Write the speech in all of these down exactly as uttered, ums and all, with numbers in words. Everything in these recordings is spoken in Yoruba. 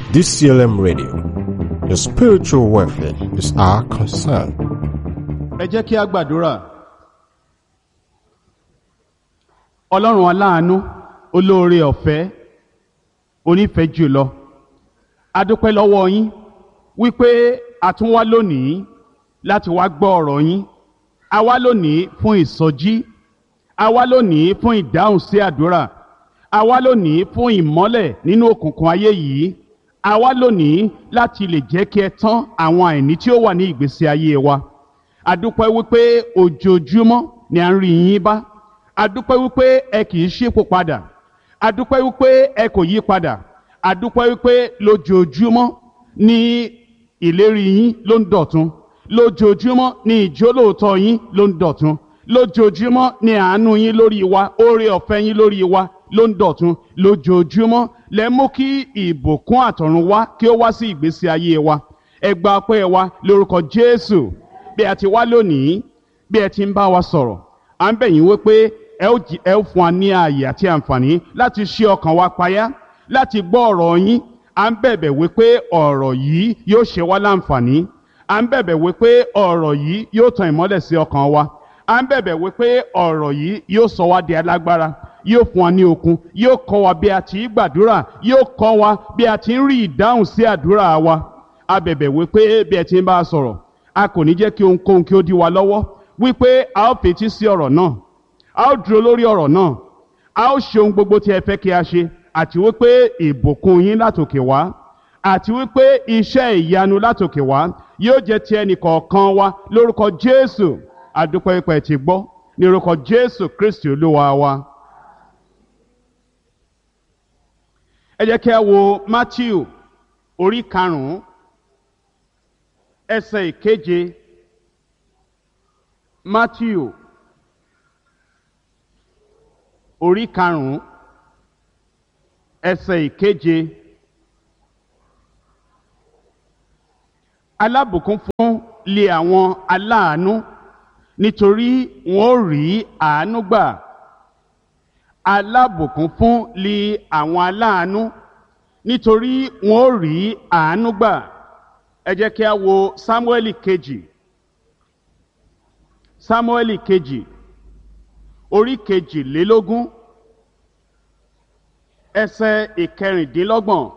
D C L M Radio. Your spiritual welfare is our concern. Ẹ jẹ́ kí a gbàdúrà. Ọlọ́run aláàánú, olóore ọ̀fẹ́, onífẹ̀ẹ́ jùlọ. A dúpẹ́ lọ́wọ́ yín wípé a tún wá lónìí láti wá gbọ́ ọ̀rọ̀ yín. A wá lónìí fún ìsọjí. A wá lónìí fún ìdáhùn sí àdúrà. A wá lónìí fún ìmọ́lẹ̀ nínú òkùnkùn ayé yìí. A wá lónìí láti lè jẹ́ kí ẹ tán àwọn àìní tí ó wà ní ìgbésí ayé wa. A dúpẹ́ wípé ojoojúmọ́ ni à ń rí yín bá. A dúpẹ́ wípé ẹ kì í ṣípò padà. A dúpẹ́ wípé ẹ kò yí padà. A dúpẹ́ wípé lójoojúmọ́ ni ìlérí yín ló ń dọ̀tun. Lójoojúmọ́ ni ìjólóòtọ́ yín ló ń dọ̀tun. Lójoojúmọ́ ni àánú yín lórí wa, oore ọ̀fẹ́ yín lórí wa ló ń dọ̀tun. Lójoojúmọ́ lẹ mú kí ìbùkún àtọ̀run wá kí ó wá sí ìgbésí ayé wa. Ẹ gba ọpẹ́ wa lórúkọ Jésù. Bí a ti wá lónìí, bí ẹ ti ń bá wa sọ̀rọ̀, à ń bẹ̀ yín wípé ẹ ó jí- ẹ ó fún wa ní ààyè àti àǹfààní láti ṣí ọkàn wa payá, láti gbọ́ ọ̀rọ̀ yín. À ń bẹ̀bẹ̀ wípé ọ̀rọ̀ yìí yóò ṣe wá láǹfààní. À ń bẹ̀bẹ̀ wípé ọ̀rọ̀ yìí yóò tan ìmọ́lẹ̀ sí ọkàn wa. À ń bẹ̀bẹ̀ wípé ọ̀rọ̀ yìí yóò sọ wá di alágbára, yóò fún wa ní okun, yóò kọ́ wa bí a ti ń gbàdúrà, yóò kọ́ wa bí a ti ń rí ìdáhùn sí àdúrà wa. A bẹ̀bẹ̀ wípé bí ẹ ti ń bá a sọ̀rọ̀, a kò ní jẹ́ kí ohunkóhun kí ó dí wa lọ́wọ́, wípé a ó fetí sí ọ̀rọ̀ náà, a ó dúró lórí ọ̀rọ̀ náà, a ó ṣe ohun gbogbo tí ẹ fẹ́ kí a ṣe, àti wípé ìbùkún yín látòkè wá, àti wípé iṣẹ́ ìyanu látòkè wá yóò jẹ́ ti ẹnì kọ̀ọ̀kan wa lórúkọ Jésù. A dúpẹ́ pé ẹ ti gbọ́ ní orúkọ Jésù Kristi Olúwa wa. Ẹ jẹ́ kí a wo Mátíù orí karùn-ún ẹsẹ̀ ìkeje. Mátíù orí karùn-ún ẹsẹ̀ ìkeje. Alábùkún fún lé àwọn aláàánú, nítorí wọn ó rí àánú gbà. Alábùkún fún lé àwọn aláàánú, nítorí wọn ó rí àánú gbà. Ẹ jẹ́ kí a wo Sámúẹ́lì kejì. Sámúẹ́lì kejì orí kejìlélógún ẹsẹ̀ ìkẹrìndínlọ́gbọ̀n.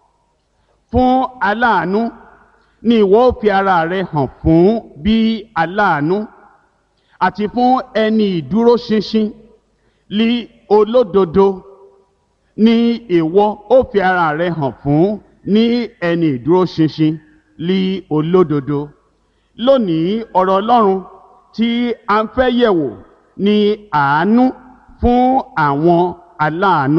Fún aláàánú ni ìwọ ó fi ara rẹ hàn fún bí aláàánú, àti fún ẹni ìdúróṣinṣin lí olódodo ni ìwọ ó fi ara rẹ hàn fún ní ẹni ìdúróṣinṣin lí olódodo. Lónìí ọ̀rọ̀ Ọlọ́run tí a ń fẹ́ yẹ̀wò ni àánú fún àwọn aláàánú.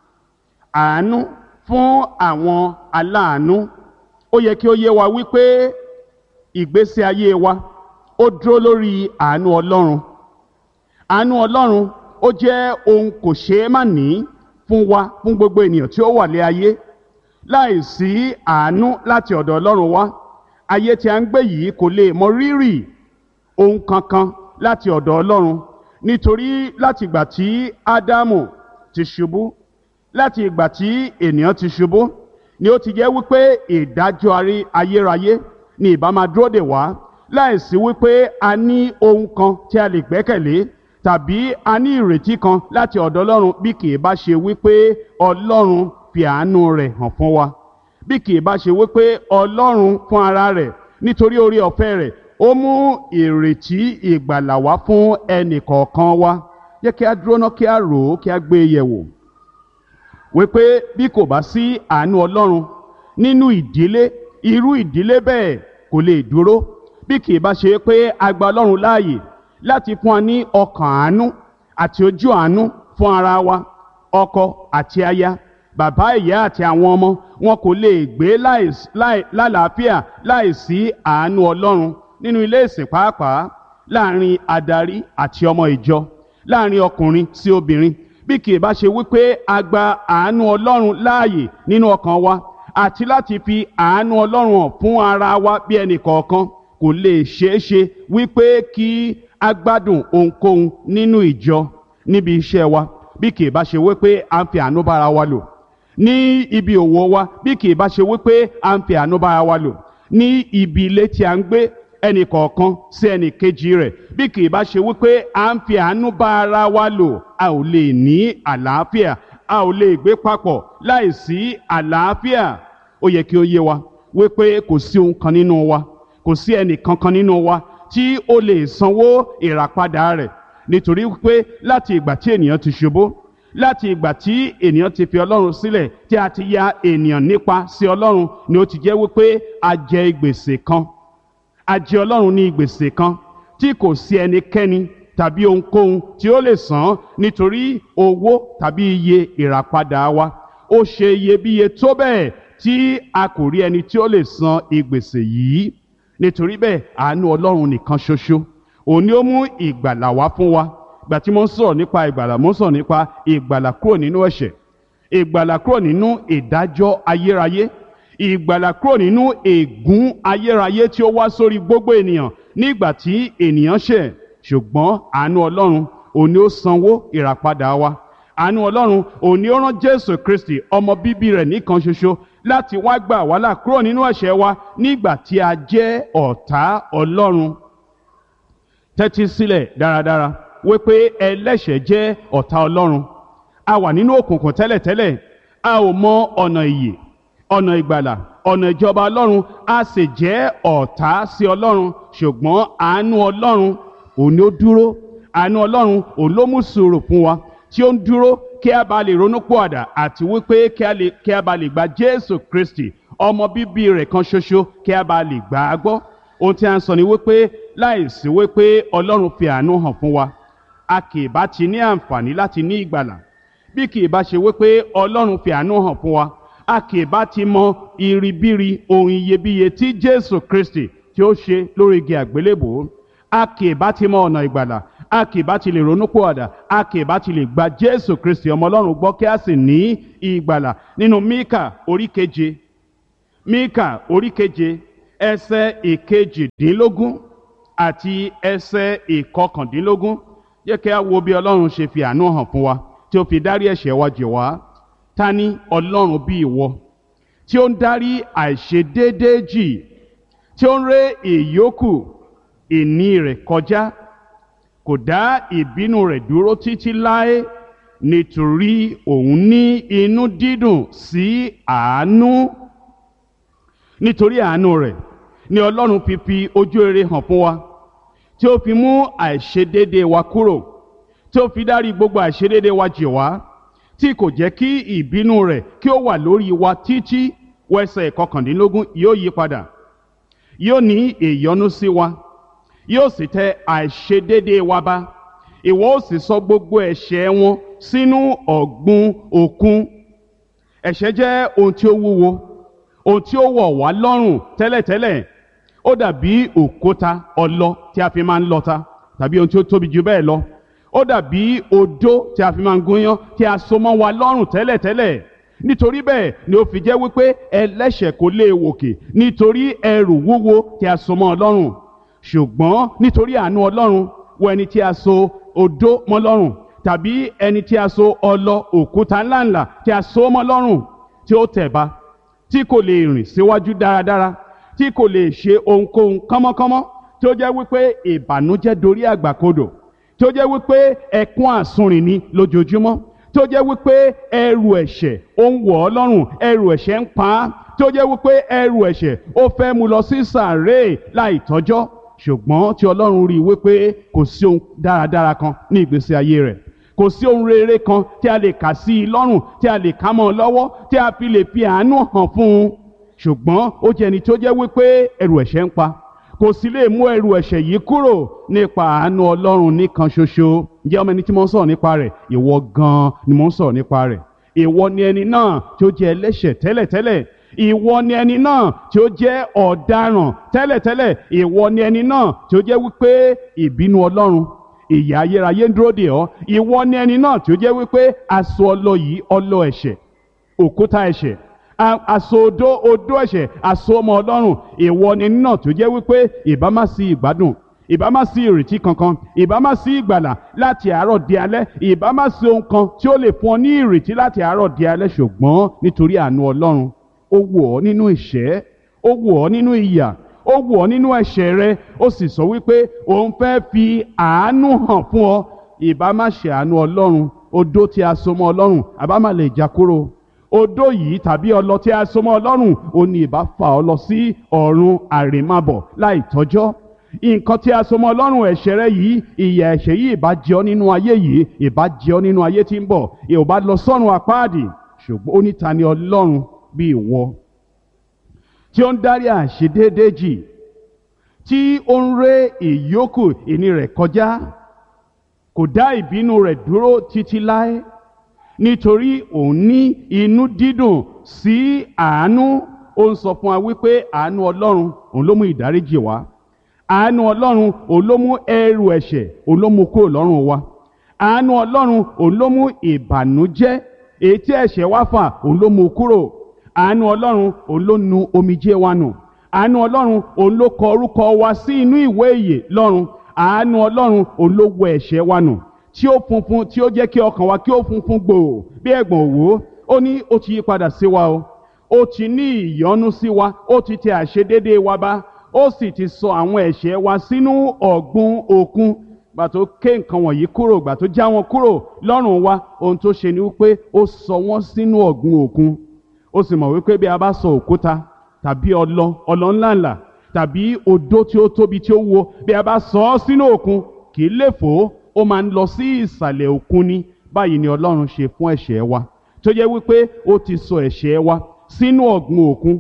Àánú fún àwọn aláàánú. Ó yẹ kí ó yé wa wípé ìgbésí ayé wa ó dúró lórí àánú Ọlọ́run. Àánú Ọlọ́run ó jẹ́ ohun kò ṣeé má ní fún wa, fún gbogbo ènìyàn tí ó wà lé ayé. Láìsí àánú láti ọ̀dọ̀ Ọlọ́run wá, ayé tí a ń gbé yìí kò lè mọ rírì ohun kankan láti ọ̀dọ̀ Ọlọ́run. Nítorí láti ìgbà tí Ádámù ti ṣubú, láti ìgbà tí ènìyàn ti ṣubú, ni ó ti jẹ́ wípé ìdájọ́ arí- ayérayé ni ìbá máa dúró dè wá, láìsí wípé a ní ohun kan tí a lè gbẹ́kẹ̀lé tàbí a ní ìrètí kan láti ọ̀dọ̀ Ọlọ́run, bí kì í bá ṣe wípé Ọlọ́run fi àánú rẹ̀ hàn fún wa. Bí kì í bá ṣe wípé Ọlọ́run fún ara rẹ̀ nítorí oore ọ̀fẹ́ rẹ̀ ó mú ìrètí ìgbàlà wá fún ẹnì kọ̀ọ̀kan wa. Jẹ́ kí a dúró ná kí a rò ó, kí a gbé e yẹ̀wò wípé bí kò bá sí àánú Ọlọ́run nínú ìdílé, irú ìdílé bẹ́ẹ̀ kò lè dúró. Bí kì í bá ṣe pé a gba Ọlọ́run láàyè láti fún wa ní ọkàn àánú àti ojú àánú fún ara wa, ọkọ àti aya, bàbá ìyá àti àwọn ọmọ, wọn kò lè gbé láìs- láì- lálàáfíà láìsí àánú Ọlọ́run. Nínú ilé ìsìn pàápàá, láàrin adarí àti ọmọ ìjọ, láàrin ọkùnrin sí obìnrin, bí kì í bá ṣe wípé a gba àánú Ọlọ́run láàyè nínú ọkàn wa àti láti fi àánú Ọlọ́run hàn fún ara wa bí ẹnì kọ̀ọ̀kan, kò lè ṣeé ṣe wípé kí a gbádùn ohunkóhun nínú ìjọ, níbi iṣẹ́ wa, bí kì í bá ṣe wípé a ń fi àánú bára wa lò, ní ibi òwò wa bí kì í bá ṣe wípé à ń fi àánú bára wa lò ní ibi ilé tí a ń gbé ẹnì kọ̀ọ̀kan sí ẹnì kejì rẹ̀ bí kì í bá ṣe wípé à ń fi àánú bá ara wa lò a ò lè ní àlàáfíà a ò lè gbé papọ̀ láìsí àlàáfíà. Ó yẹ kí ó yé wa wípé kò sí ohun kan nínú wa kò sí ẹnì kankan nínú wa tí ó lè sanwó ìràpadà rẹ̀, nítorí wípé láti ìgbà tí ènìyàn ti ṣubú, láti ìgbà tí ènìyàn ti fi Ọlọ́run sílẹ̀, tí a ti ya ènìyàn nípa sí Ọlọ́run, ni ó ti jẹ́ wípé a jẹ gbèsè kan a jẹ Ọlọ́run ní gbèsè kan tí kò sí ẹnikẹ́ni tàbí ohunkóhun tí ó lè san, nítorí owó tàbí iye ìràpadà wa ó ṣe iyebíye tó bẹ́ẹ̀ tí a kò rí ẹni tí ó lè san ìgbèsè yìí. Nítorí bẹ́ẹ̀ àánú Ọlọ́run nìkan ṣoṣo òun ni ó mú ìgbàlà wá fún wa. Ìgbà tí mo ń sọ̀rọ̀ nípa ìgbàlà, mo ń sọ̀rọ̀ nípa ìgbàlà kúrò nínú ẹ̀ṣẹ̀, ìgbàlà kúrò nínú ìdájọ́ ayérayé, ìgbàlà kúrò nínú ègún ayérayé tí ó wá sórí gbogbo ènìyàn nígbà tí ènìyàn ṣẹ̀. Ṣùgbọ́n àánú Ọlọ́run òun ni ó sanwó ìràpadà wa. Àánú Ọlọ́run òun ni ó rán Jésù Kristi ọmọ bíbí rẹ̀ nìkan ṣoṣo láti wá gbà wá là kúrò nínú ẹ̀ṣẹ̀ wa nígbà tí a jẹ́ ọ̀tá Ọlọ́run. Tẹ́tí sílẹ̀ dáradára wípé ẹlẹ́ṣẹ̀ jẹ́ ọ̀tá Ọlọ́run. A wà nínú òkùnkùn tẹ́lẹ̀tẹ́lẹ̀, a ò mọ ọ̀nà ìyè, ọ̀nà ìgbàlà, ọ̀nà ìjọba Ọlọ́run, a sì jẹ́ ọ̀tá sí Ọlọ́run. Ṣùgbọ́n àánú Ọlọ́run òun ni ó dúró, àánú Ọlọ́run òun ló mú sùúrù fún wa, tí ó ń dúró kí a bá lè ronúpìwàdà àti wípé kí a lè kí a bá lè gba Jésù Kristi ọmọ bíbí rẹ̀ kan ṣoṣo kí a bá lè gbà á gbọ́. Ohun tí a ń sọ ni wípé láìsí wípé Ọlọ́run fi àánú hàn fún wa, a kì í bá ti ní àǹfààní láti ní ìgbàlà. Bí kì í bá ṣe wípé Ọlọ́run fi àánú hàn fún wa, a kì í bá ti mọ iribiri ohun iyebíye tí Jésù Kristi tí ó ṣe lórí igi àgbélébùú. A kì í bá ti mọ ọ̀nà ìgbàlà, a kì í bá ti lè ronúpìwàdà, a kì í bá ti lè gba Jésù Kristi ọmọ Ọlọ́run gbọ́ kí a sì ní ìgbàlà. Nínú Míkà orí keje, Míkà orí keje ẹsẹ̀ ìkejìdínlógún àti ẹsẹ̀ ìkọkàndínlógún, jẹ́ kí a wo bí Ọlọ́run ṣe fi àánú hàn fún wa tí ó fi dárí ẹ̀ṣẹ̀ wa jì wá. Ta ni Ọlọ́run bí ìwọ tí ó ń dárí àìṣedéédéé jì, tí ó ń ré ìyókù ìní rẹ̀ kọjá, kò dá ìbínú rẹ̀ dúró títí láé, nítorí òun ní inú dídùn sí àánú. Nítorí àánú rẹ̀ ni Ọlọ́run fi fi ojú rere hàn fún wa, tí ó fi mú àìṣedéédéé wa kúrò, tí ó fi dárí gbogbo àìṣedéédéé wa jì wá, tí kò jẹ́ kí ìbínú rẹ̀ kí ó wà lórí wa títí. Wẹ́sẹ̀ kọkàndínlógún, yóò yí padà, yóò ní ìyọ́nú sí wa, yóò sì tẹ àìṣedéédéé wa ba. Ìwọ ó sì sọ gbogbo ẹ̀ṣẹ̀ wọn sínú ọ̀gbun òkun. Ẹ̀ṣẹ̀ jẹ́ ohun tí ó wúwo, ohun tí ó wọ̀ wá lọ́rùn tẹ́lẹ̀tẹ́lẹ̀. Ó dàbí òkúta ọlọ tí a fi máa ń lọta, tàbí ohun tí ó tóbi jù bẹ́ẹ̀ lọ. Ó dàbí odó tí a fi máa ń gúnyán tí a so mọ́ wa lọ́rùn tẹ́lẹ̀tẹ́lẹ̀. Nítorí bẹ́ẹ̀ ni ó fi jẹ́ wípé ẹlẹ́ṣẹ̀ kò lè wòkè, nítorí ẹrù wúwo tí a so mọ́ Ọlọ́run. Ṣùgbọ́n nítorí àánú Ọlọ́run, wo ẹni tí a so odó mọ́ lọ́rùn, tàbí ẹni tí a so ọlọ òkúta ńláńlá tí a so mọ́ lọ́rùn, tí ó tẹ̀ ba, tí kò lè rìn síwájú dáradára, tí kò lè ṣe ohunkóhun kánmọ́kánmọ́, tí ó jẹ́ wípé ìbànújẹ́ dorí àgbàkodò, tí ó jẹ́ wípé ẹkún àsunrìn ni lójoojúmọ́, tí ó jẹ́ wípé ẹrù ẹ̀ṣẹ̀ ó ń wọ̀ ọ́ lọ́rùn, ẹrù ẹ̀ṣẹ̀ ń pa á, tí ó jẹ́ wípé ẹrù ẹ̀ṣẹ̀ ó fẹ́ mú lọ sí sàréè láì tọ́jọ́. Ṣùgbọ́n tí Ọlọ́run rí i wípé kò sí ohun dáradára kan ní ìgbésí ayé rẹ̀, kò sí ohun rere kan tí a lè kà sí i lọ́rùn, tí a lè ká mọ́ ọ lọ́wọ́, tí a fi lè fi àánú hàn fún un. Ṣùgbọ́n ó jẹ́ ẹni tí ó jẹ́ wípé ẹrù ẹ̀ṣẹ̀ ń pa, kò sì lè mú ẹrù ẹ̀ṣẹ̀ yìí kúrò nípa àánú Ọlọ́run nìkan ṣoṣo. Ǹjẹ́ ọmọ ẹni tí mo ń sọ̀rọ̀ nípa rẹ̀? Ìwọ gan-an ni mo ń sọ̀rọ̀ nípa rẹ̀. Ìwọ ni ẹni náà tí ó jẹ́ ẹlẹ́ṣẹ̀ tẹ́lẹ̀tẹ́lẹ̀. Ìwọ ni ẹni náà tí ó jẹ́ ọ̀daràn tẹ́lẹ̀tẹ́lẹ̀. Ìwọ ni ẹni náà tí ó jẹ́ wípé ìbínú Ọlọ́run, ìyà ayérayé ń dúró dè ọ́. Ìwọ ni ẹni náà tí ó jẹ́ wípé aṣọ ọlọ yìí, ọlọ ẹ̀ṣẹ̀, òkúta ẹ̀ṣẹ̀, aṣọ odó odó ẹ̀ṣẹ̀, aṣọ ọmọ Ọlọ́run. Ìwọ ni ẹni náà tí ó jẹ́ wípé ìbá má sí ìgbádùn, ìbá má sí ìrètí kankan, ìbá má sí ìgbàlà láti àárọ̀ di alẹ́, ìbá má sí ohun kan tí ó lè fún ọ ní ìrètí láti àárọ̀ di alẹ́. Ṣùgbọ́n nítorí àánú Ọlọ́run, ó wò ọ́ nínú ìṣẹ́, ó wò ọ́ nínú ìyà, ó wò ọ́ nínú ẹ̀ṣẹ̀ rẹ, ó sì sọ wípé òun fẹ́ fi àánú hàn fún ọ. Ìbá má ṣe àánú Ọlọ́run, odó tí a so mọ́ Ọlọ́run àbá má lè já kúrò. Odó yìí tàbí ọlọ tí a so mọ́ Ọlọ́run, ó ní ìbá fà ọ́ lọ sí ọ̀run àrèmábọ̀ láì tọ́jọ́. Nǹkan tí a so mọ́ Ọlọ́run, ẹ̀ṣẹ̀ rẹ yìí, ìyà ẹ̀ṣẹ̀ yìí ìbá jẹ ọ́ nínú ayé yìí, ìbá jẹ ọ́ nínú ayé tí ń bọ̀, ìbá lọ sọ́run àpáàdì. Ṣùgbọ́n ó ní ta ni Ọlọ́run bí ìwọ, tí ó ń dárí àìṣedéédé jì, tí ó ń ré ìyókù ìní rẹ̀ kọjá, kò dá ìbínú rẹ̀ dúró títí láé, nítorí òun ní inú dídùn sí àánú. Ó ń sọ fún wa wípé àánú Ọlọ́run òun ló mú ìdáríjì wá. Àánú Ọlọ́run òun ló mú ẹrù ẹ̀ṣẹ̀ òun ló mú kúrò lọ́rùn wa. Àánú Ọlọ́run òun ló mú ìbànújẹ́ èyí tí ẹ̀ṣẹ̀ wá fà òun ló mú kúrò. Àánú Ọlọ́run òun ló nu omijé wa nù. Àánú Ọlọ́run òun ló kọ orúkọ wa sí inú ìwé ìyè lọ́run. Àánú Ọlọ́run òun ló wẹ ẹ̀ṣẹ̀ wa nù, tí ó funfun, tí ó jẹ́ kí ọkàn wa kí ó funfun gbòò bí ẹ̀gbọ̀n òwú. Ó ní ó ti yí padà sí wa o, ó ti ní ìyọ́nú sí wa, ó ti tẹ àìṣedéédé wa bá, ó sì ti sọ àwọn ẹ̀ṣẹ̀ wa sínú ọ̀gbun òkun. Gbà tó ké nǹkan wọ̀nyí kúrò, gbà tó já wọn kúrò lọ́rùn wa, ohun tó ṣe ni wípé ó sọ wọ́n sínú ọ̀gbun òkun. Ó sì mọ̀ wípé bí a bá sọ òkúta tàbí ọlọ ọlọ ńláńlá tàbí odó tí ó tóbi tí ó wúwo, bí a bá sọ ọ́ sínú òkun, kì í lè fò, ó máa ń lọ sí ìsàlẹ̀ òkun ni. Báyìí ni Ọlọ́run ṣe fún ẹ̀ṣẹ̀ wa, tó jẹ́ wípé ó ti sọ ẹ̀ṣẹ̀ wa sínú ọ̀gbun òkun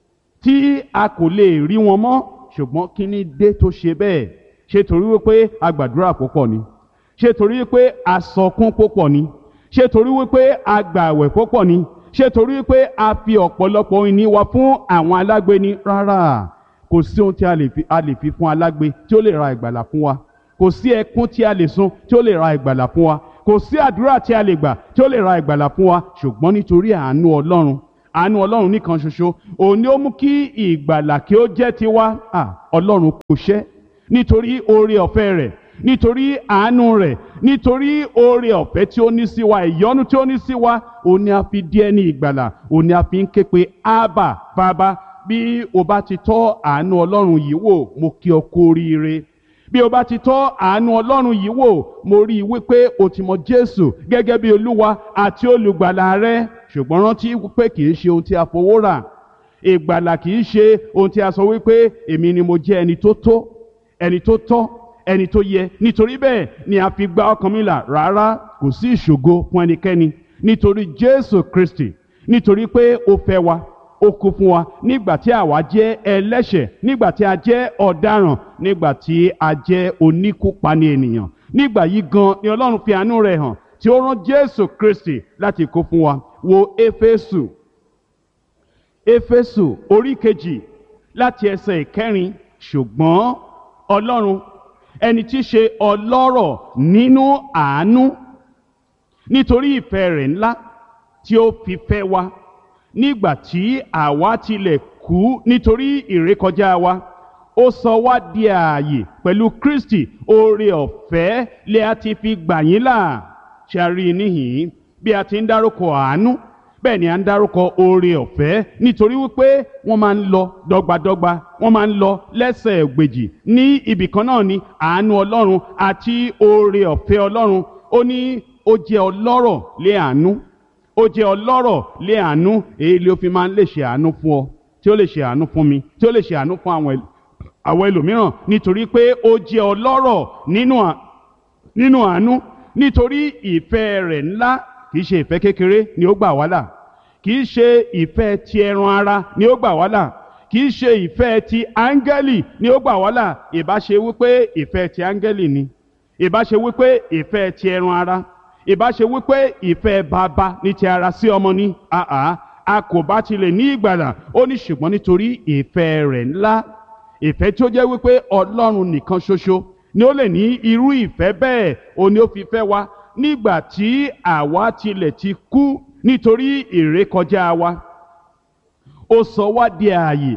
tí a kò lè rí wọn mọ́. Ṣùgbọ́n kí ni dé tó ṣe bẹ́ẹ̀? Ṣé torí wípé a gbàdúrà púpọ̀ ni? Ṣé torí wípé a sọkún púpọ̀ ni? Ṣé torí wípé a gbààwẹ̀ púpọ̀ ni? Ṣé torí wípé a fi ọ̀pọ̀lọpọ̀ ìní wa fún àwọn alágbe ni? Rárá, kò sí ohun tí a lè fi a lè fi fún alágbe tí ó lè ra ìgbàlà fún wa. Kò sí ẹkún tí a lè sun tí ó lè ra ìgbàlà fún wa. Kò sí àdúrà tí a lè gbà tí ó lè ra ìgbàlà fún wa. Ṣùgbọ́n nítorí àánú Ọlọ́run, àánú Ọlọ́run nìkan ṣoṣo, òun ni ó mú kí ìgbàlà kí ó jẹ́ tiwa. À, Ọlọ́run kò ṣẹ́ nítorí oore ọ̀fẹ́ rẹ̀, nítorí àánú rẹ̀, nítorí oore ọ̀fẹ́ tí ó ní sí wa, ìyọ́nú tí ó ní sí wa, òun ni a fi di ẹni ìgbàlà, òun ni a fi ń ké pe Ábà Bàbá. Bí o bá ti tọ́ àánú Ọlọ́run yìí wò, mo kí ọ kú oríire. Bí o bá ti tọ́ àánú Ọlọ́run yìí wò, mo rí i wípé o ti mọ Jésù gẹ́gẹ́ bí Olúwa àti olùgbàlà rẹ. Ṣùgbọ́n rántí wípé kì í ṣe ohun tí a fowó rà. Ìgbàlà kì í ṣe ohun tí a sọ wípé èmi ni mo jẹ́ ẹni tó tó, ẹni tó tọ́, ẹni tó yẹ, nítorí bẹ́ẹ̀ ni a fi gba ọkàn mi là. Rárá, kò sí ìṣògo fún ẹnikẹ́ni, nítorí Jésù Kristi, nítorí pé ó fẹ́ wa, ó kú fún wa nígbà tí àwa jẹ́ ẹlẹ́ṣẹ̀, nígbà tí a jẹ́ ọ̀daràn, nígbà tí a jẹ́ oníkúpani ènìyàn. Nígbà yìí gan ni Ọlọ́run fi àánú rẹ̀ hàn, tí ó rán Jésù Kristi láti kú fún wa. Wo Éfésù, Éfésù orí kejì láti ẹsẹ̀ ìkẹrin. Ṣùgbọ́n Ọlọ́run, ẹni tí í ṣe ọlọ́rọ̀ nínú àánú, nítorí ìfẹ́ rẹ̀ ńlá tí ó fi fẹ́ wa nígbà tí àwa tilẹ̀ kú nítorí ìrékọjá wa, ó sọ wá di ààyè pẹ̀lú Kristi. Oore ọ̀fẹ́ lè a ti fi gbà yín là. Ṣé a rí i níhìn-ín? Bí a ti ń dárúkọ àánú, bẹ́ẹ̀ ni a ń dárúkọ oore ọ̀fẹ́, nítorí wípé wọ́n máa ń lọ dọ́gbadọ́gba, wọ́n máa ń lọ lẹ́sẹ̀ ògbèjì. Ní ibì kan náà ni àánú Ọlọ́run àti oore ọ̀fẹ́ Ọlọ́run. Ó ní ó jẹ́ ọlọ́rọ̀ lé àánú, ó jẹ́ ọlọ́rọ̀ lé àánú. Èyí ló fi máa ń lè ṣe àánú fún ọ, tí ó lè ṣe àánú fún mi, tí ó lè ṣe àánú fún àwọn àwọn ẹlòmíràn, nítorí pé ó jẹ́ ọlọ́rọ̀ nínú àánú. Nítorí ìfẹ́ rẹ̀ ńlá, kìí ṣe ìfẹ́ kékeré ni ó gbà wá là, kìí ṣe ìfẹ́ ti ẹran ara ni ó gbà wá là, kìí ṣe ìfẹ́ ti áńgẹ́lì ni ó gbà wá là. Ìbá ṣe wípé ìfẹ́ ti áńgẹ́lì ni, ìbá ṣe wípé ìfẹ́ ti ẹran ara, ìbá ṣe wípé ìfẹ́ bàbá ní ti ara sí ọmọ ní, àá a kò bá tilẹ̀ ní ìgbàlà. Ó ní ṣùgbọ́n nítorí ìfẹ́ rẹ̀ ńlá, ìfẹ́ tí ó jẹ́ wípé Ọlọ́run nìkan ṣoṣo ni ó lè ní irú ìfẹ́ bẹ́ẹ̀, òun ni ó fi fẹ́ wa nígbà tí àwa tilẹ̀ ti kú nítorí ìrékọjá wa. Ó sọ wá di ààyè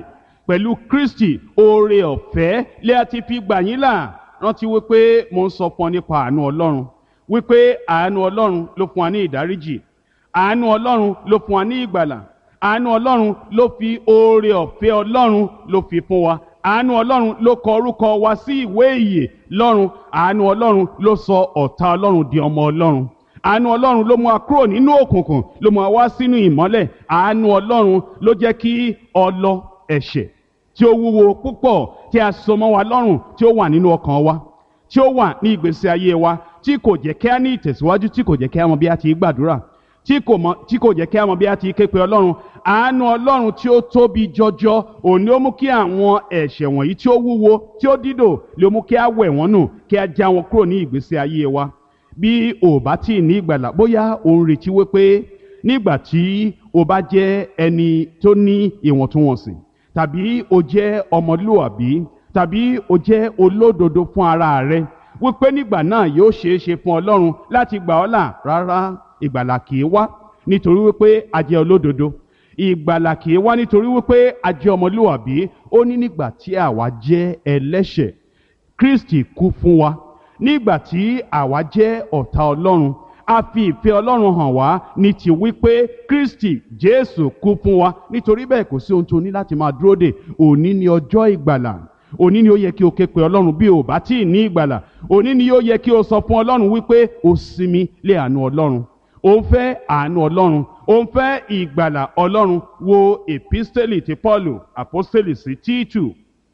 pẹ̀lú Kristi oore ọ̀fẹ́ lé a ti fi gbà yín là. Rántí wípé mo ń sọ fún ọ nípa àánú Ọlọ́run, wípé àánú Ọlọ́run ló fún wa ní ìdáríjì, àánú Ọlọ́run ló fún wa ní ìgbàlà, àánú Ọlọ́run ló fi oore ọ̀fẹ́ Ọlọ́run ló fi fún wa, àánú Ọlọ́run ló kọ orúkọ wa sí ìwé ìyè lọ́run, àánú Ọlọ́run ló sọ ọ̀tá Ọlọ́run di ọmọ Ọlọ́run, àánú Ọlọ́run ló mú wa kúrò nínú òkùnkùn ló mú wa wá sínú ìmọ́lẹ̀, àánú Ọlọ́run ló jẹ́ kí ọlọ ẹ̀ṣẹ̀ tí ó wúwo púpọ̀ tí a so mọ́ wa lọ́rùn tí ó wà nínú ọkàn wa, tí ó wà ní ìgbésí ayé wa, tí kò jẹ́ kí a ní ìtẹ̀síwájú, tí kò jẹ́ kí a mọ bí a ti gbàdúrà, tí kò mọ tí kò jẹ́ kí a mọ bí a ti ké pe Ọlọ́run. Àánú Ọlọ́run tí ó tóbi jọjọ òun ni ó mú kí àwọn ẹ̀ṣẹ̀ wọ̀nyí tí ó wúwo tí ó dídò lè mú kí a wẹ̀ wọ́n nù, kí a já wọn kúrò ní ìgbésí ayé wa. Bí o bá tí ì ní ìgbàlà, bóyá o ń retí wípé nígbà tí o bá jẹ́ ẹni tó ní ìwọ̀ntúnwọ̀nsì, tàbí o jẹ́ ọmọlúwàbí, tàbí o jẹ́ olódodo fún ara rẹ, wípé nígbà náà yóò ṣeé ṣe fún Ọlọ́run láti gbà ọ́ là. Rárá, ìgbàlà kì í wá nítorí wípé a jẹ́ olódodo, ìgbàlà kì í wá nítorí wípé a jẹ́ ọmọlúwàbí. Ó ní nígbà tí àwa jẹ́ ẹlẹ́ṣẹ̀, Kristi kú fún wa. Nígbà tí àwa jẹ́ ọ̀tá Ọlọ́run, a fi ìfẹ́ Ọlọ́run hàn wá ní ti wípé Kristi Jésù kú fún wa. Nítorí bẹ́ẹ̀ kò sí ohun tó ní láti máa dúró dè. Òní ni ọjọ́ ìgbàlà. Òní ni ó yẹ kí o ké pe Ọlọ́run bí o bá tí ì ní ìgbàlà. Òní ni ó yẹ kí o sọ fún Ọlọ́run wípé o sinmi lé àánú Ọlọ́run. O ń fẹ́ àánú Ọlọ́run, o ń fẹ́ ìgbàlà Ọlọ́run. Wo episteli ti Pọ́ọ̀lù àpọ́stélì sí Tíítù,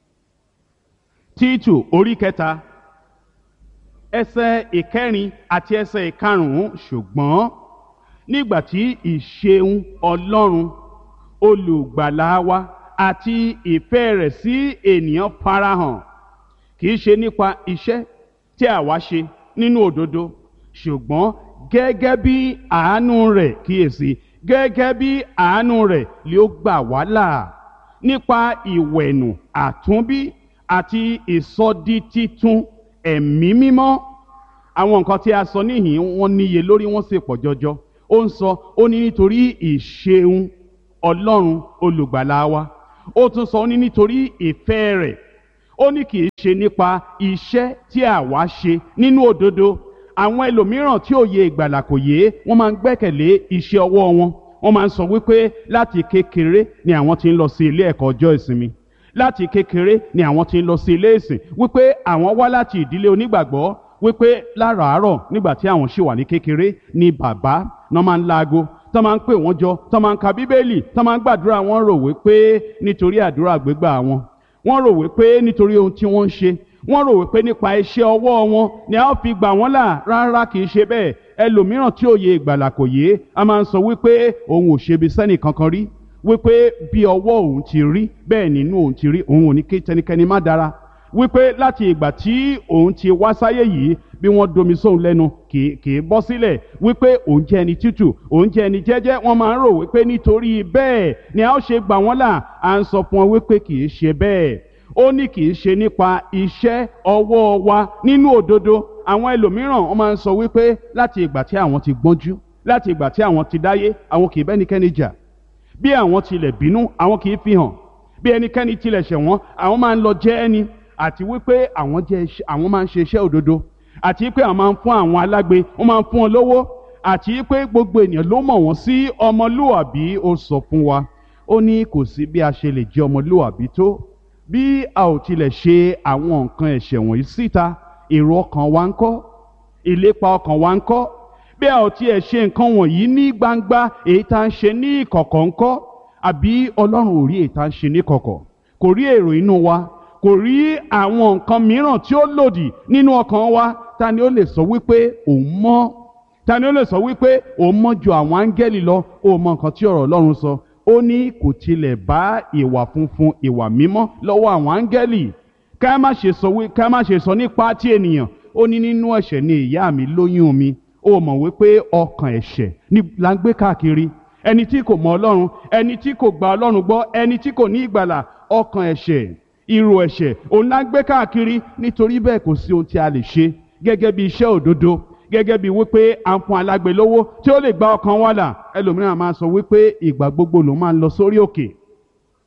Tíítù orí kẹta, ẹsẹ̀ ìkẹrin àti ẹsẹ̀ ìkarùn-ún. Ṣùgbọ́n nígbà tí ìṣeun Ọlọ́run olùgbàlà wa àti ìfẹ́ rẹ̀ sí ènìyàn farahàn, kì í ṣe nípa iṣẹ́ tí àwa ṣe nínú òdodo, ṣùgbọ́n gẹ́gẹ́ bí àánú rẹ̀, kíyèsí, gẹ́gẹ́ bí àánú rẹ̀ lé ó gbà wá là nípa ìwẹ̀nù àtúnbí àti ìsọditítun ẹ̀mí mímọ́. Àwọn nǹkan tí a sọ níhìn wọ́n níye lórí, wọ́n sì pọ̀ jọjọ. Ó ń sọ, ó ní nítorí ìṣeun Ọlọ́run olùgbàlà wa. Ó tún sọ, ó ní nítorí ìfẹ́ rẹ̀. Ó ní kì í ṣe nípa iṣẹ́ tí àwa ṣe nínú òdodo. Àwọn ẹlòmíràn tí òye ìgbàlà kò yé, wọ́n máa ń gbẹ́kẹ̀lé iṣẹ́ ọwọ́ wọn. Wọ́n máa ń sọ wípé láti kékeré ni àwọn ti ń lọ sí ilé ẹ̀kọ́ ọjọ́ ìsinmi, láti kékeré ni àwọn ti ń lọ sí ilé ìsìn, wípé àwọn wá láti ìdílé onígbàgbọ́, wípé láràárọ̀ nígbà tí àwọn ṣì wà ní kékeré ni bàbá náà máa ń láago, tó máa ń pè wọ́n jọ, tó máa ń ka bíbélì, tó máa ń gbàdúrà. Wọ́n rò wípé nítorí àdúrà gbégbà wọn, wọ́n rò wípé nítorí ohun tí wọ́n ń ṣe, wọ́n rò wípé nípa iṣẹ́ ọwọ́ wọn ni a ó fi gbà wọ́n là. Rárá, kì í ṣe bẹ́ẹ̀. Ẹlòmíràn tí òye ìgbàlà kò yé, a máa ń sọ wípé òun ò ṣebi sẹ́nì kankan rí, wípé bí ọwọ́ òun ti rí bẹ́ẹ̀ nínú òun ti rí, òun ò ní kí tẹnikẹ́ni má dára, wípé láti ìgbà tí òun ti wá sáyé yìí, bí wọ́n domi sóun lẹ́nu kì í bọ́ sílẹ̀, wípé òun jẹ́ ẹni tútù, òun jẹ́ ẹni jẹ́jẹ́. Wọ́n máa ń rò wípé nítorí bẹ́ẹ̀ ni a ó ṣe gbà wọ́n là. À ń sọ fún wọn wípé kì í ṣe bẹ́ẹ̀. Ó ní kì í ṣe nípa iṣẹ́ ọwọ́ wa nínú òdodo. Àwọn ẹlòmíràn wọ́n máa ń sọ wípé láti ìgbà tí àwọn ti gbọ́njú, láti ìgbà tí àwọn ti dáyé, àwọn kì í bẹ́nikẹ́ni jà. Bí àwọn tilẹ̀ bínú, àwọn kì í fi hàn. Bí ẹnikẹ́ni tilẹ̀ ṣẹ̀ wọ́n, àwọn máa ń lọ jẹ́ ẹni. Àti wípé àwọn jẹ́ àwọn máa ń ṣe iṣẹ́ òdodo. Àti wípé àwọn máa ń fún àwọn alágbe, wọ́n máa ń fún wọn lówó. Àti wípé gbogbo ènìyàn ló mọ̀ wọ́n sí ọmọlúwàbí. Ó sọ fún wa, ó ní kò sí bí a ṣe lè jẹ́ ọmọlúwàbí tó, bí a ò tilẹ̀ ṣe àwọn nǹkan ẹ̀ṣẹ̀ wọ̀nyí síta. Èrò ọkàn wa ńkọ́? Ìlépa ọkàn wa ńkọ́? Bí a ò tiẹ̀ ṣe nǹkan wọ̀nyí ní gbangba, èyí tá ń ṣe ní ìkọ̀kọ̀ ńkọ́? Àbí Ọlọ́run ò rí èyí tá ń ṣe ní ìkọ̀kọ̀? Kò rí èrò inú wa? Kò rí àwọn nǹkan mìíràn tí ó lòdì nínú ọkàn wa? Ta ni ó lè sọ wípé òun mọ́? Ta ni ó lè sọ wípé òun mọ́ ju àwọn áńgẹ́lì lọ? Ó mọ nǹkan tí ọ̀rọ̀ Ọlọ́run sọ. Ó ní kò tilẹ̀ bá ìwà funfun, ìwà mímọ́ lọ́wọ́ àwọn áńgẹ́lì. Ká má ṣe sọ wí ká má ṣe sọ nípa ti ènìyàn. Ó ní nínú ẹ̀ṣẹ̀ ni ìyá mi lóyún mi. Ó mọ̀ wípé ọkàn ẹ̀ṣẹ̀ ni là ń gbé káàkiri. Ẹni tí kò mọ Ọlọ́run, ẹni tí kò gba Ọlọ́run gbọ́, ẹni tí kò ní ìgbàlà, ọkàn ẹ̀ṣẹ̀, irú ẹ̀ṣẹ̀ òun là ń gbé káàkiri. Nítorí bẹ́ẹ̀ kò sí ohun tí a lè ṣe gẹ́gẹ́ bí iṣẹ́ òdodo, gẹ́gẹ́ bí wípé à ń fún alágbe lówó tí ó lè gba ọkàn wa là. Ẹlòmíràn máa sọ wípé ìgbà gbogbo ló máa ń lọ sórí òkè,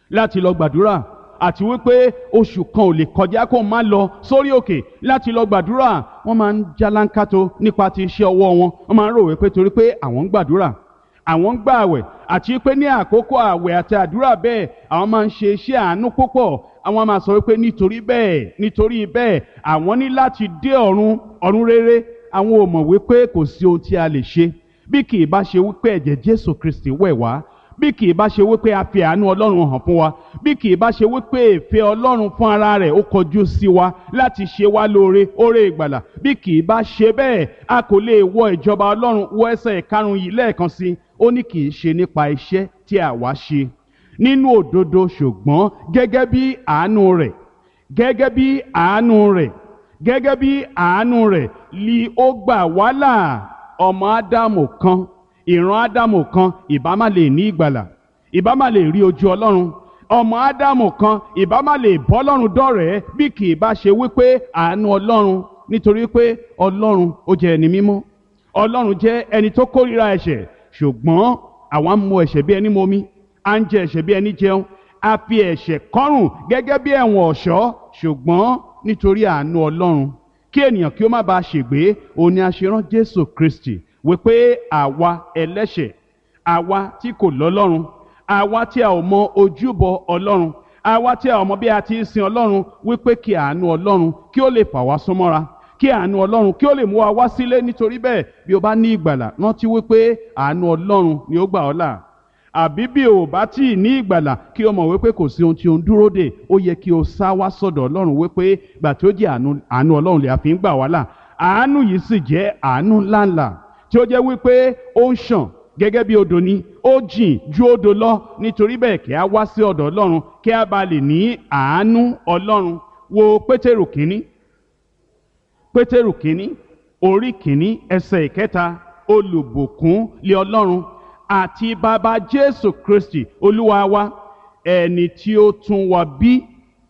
láti lọ gbàdúrà, àti wípé oṣù kan ò lè kọjá kó má lọ sórí òkè láti lọ gbàdúrà. Wọ́n máa ń jálánkátó nípa ti iṣẹ́ ọwọ́ wọn. Wọ́n máa ń rò wípé torí pé àwọn ń gbàdúrà, àwọn ń gbààwẹ̀, àti pé ní àkókò àwẹ̀ àti àdúrà bẹ́ẹ̀ àwọn máa ń ṣe iṣẹ́ àánú púpọ̀. Àwọn máa sọ wípé nítorí bẹ́ẹ̀ nítorí bẹ́ẹ̀ àwọn ní láti dé ọ̀run ọ̀run rere. Àwọn ò mọ̀ wípé kò sí ohun tí a lè ṣe bí kì í bá ṣe wípé ẹ̀jẹ̀ Jésù Kristi wẹ̀ wá, bí kì í bá ṣe wípé a fi àánú Ọlọ́run hàn fún wa, bí kì í bá ṣe wípé ìfẹ́ Ọlọ́run fún ara rẹ̀ ó kọjú sí wa láti ṣe wá lóore, oore ìgbàlà. Bí kì í bá ṣe bẹ́ẹ̀, a kò lè wọ ìjọba Ọlọ́run. Wọ ẹsẹ̀ ìkarùn-ún yìí lẹ́ẹ̀kan sí. Ó ní kì í ṣe nípa iṣẹ́ tí àwa ṣe nínú òdodo, ṣùgbọ́n gẹ́gẹ́ bí àánú rẹ̀, gẹ́gẹ́ bí àánú rẹ̀, gẹ́gẹ́ bí àánú rẹ̀ li ó gbà wá là. Ọmọ Ádámù kan, ìran Ádámù kan ìbá má lè ní ìgbàlà, ìbá má lè rí ojú Ọlọ́run. Ọmọ Ádámù kan ìbá má lè bọ́ Ọlọ́run dọ́rẹ̀ẹ́ bí kì í bá ṣe wípé àánú Ọlọ́run. Nítorí pé Ọlọ́run ó jẹ́ ẹni mímọ́, Ọlọ́run jẹ́ ẹni tó kórìíra ẹ̀ṣẹ̀. Ṣùgbọ́n àwa ń mu ẹ̀ṣẹ̀ bí ẹni momi, à ń jẹ ẹ̀ṣẹ̀ bí ẹni jẹun, a fi ẹ̀ṣẹ̀ kọ́rùn gẹ́gẹ́ bí ẹ̀wọ̀n ọ̀ṣọ́. Ṣùgbọ́n nítorí àánú Ọlọ́run, kí ènìyàn kí ó má bàa ṣègbé, òun ni a ṣe rán Jésù Kristi wípé àwa ẹlẹ́ṣẹ̀, àwa tí kò lọ́lọ́run, àwa tí a ò mọ ojúbọ Ọlọ́run, àwa tí a ò mọ bí a ti ń sin Ọlọ́run, wípé kí àánú Ọlọ́run kí ó lè fà wá súnmọ́ra, kí àánú Ọlọ́run kí ó lè mú wa wá sílé. Nítorí bẹ́ẹ̀, bí o bá ní ìgbàlà, rántí wípé àánú Ọlọ́run ni ó gbà ọ́ là. Àbí bí o bá tí ì ní ìgbàlà, kí o mọ̀ wípé kò sí ohun tí o ń dúró dè. Ó yẹ kí o sá wá sọ́dọ̀ Ọlọ́run wípé gbà tí ó jẹ́ àánú àánú Ọlọ́run lè àfi ń gbà wá là. Àánú yìí sì jẹ́ àánú ńláńlá tí ó jẹ́ wípé ó ń ṣàn gẹ́gẹ́ bí odò ni, ó jìn ju odò lọ. Nítorí bẹ́ẹ̀, kí a wá sí ọ̀dọ̀ Ọlọ́run kí a bá lè ní àánú Ọlọ́run. Wo Pétérù kínní, Pétérù kínní orí kínní ẹsẹ̀ ìkẹta. Olùbùkún lé Ọlọ́run àti bàbá Jésù Kristi Olúwa wa, ẹni tí ó tún wa bí,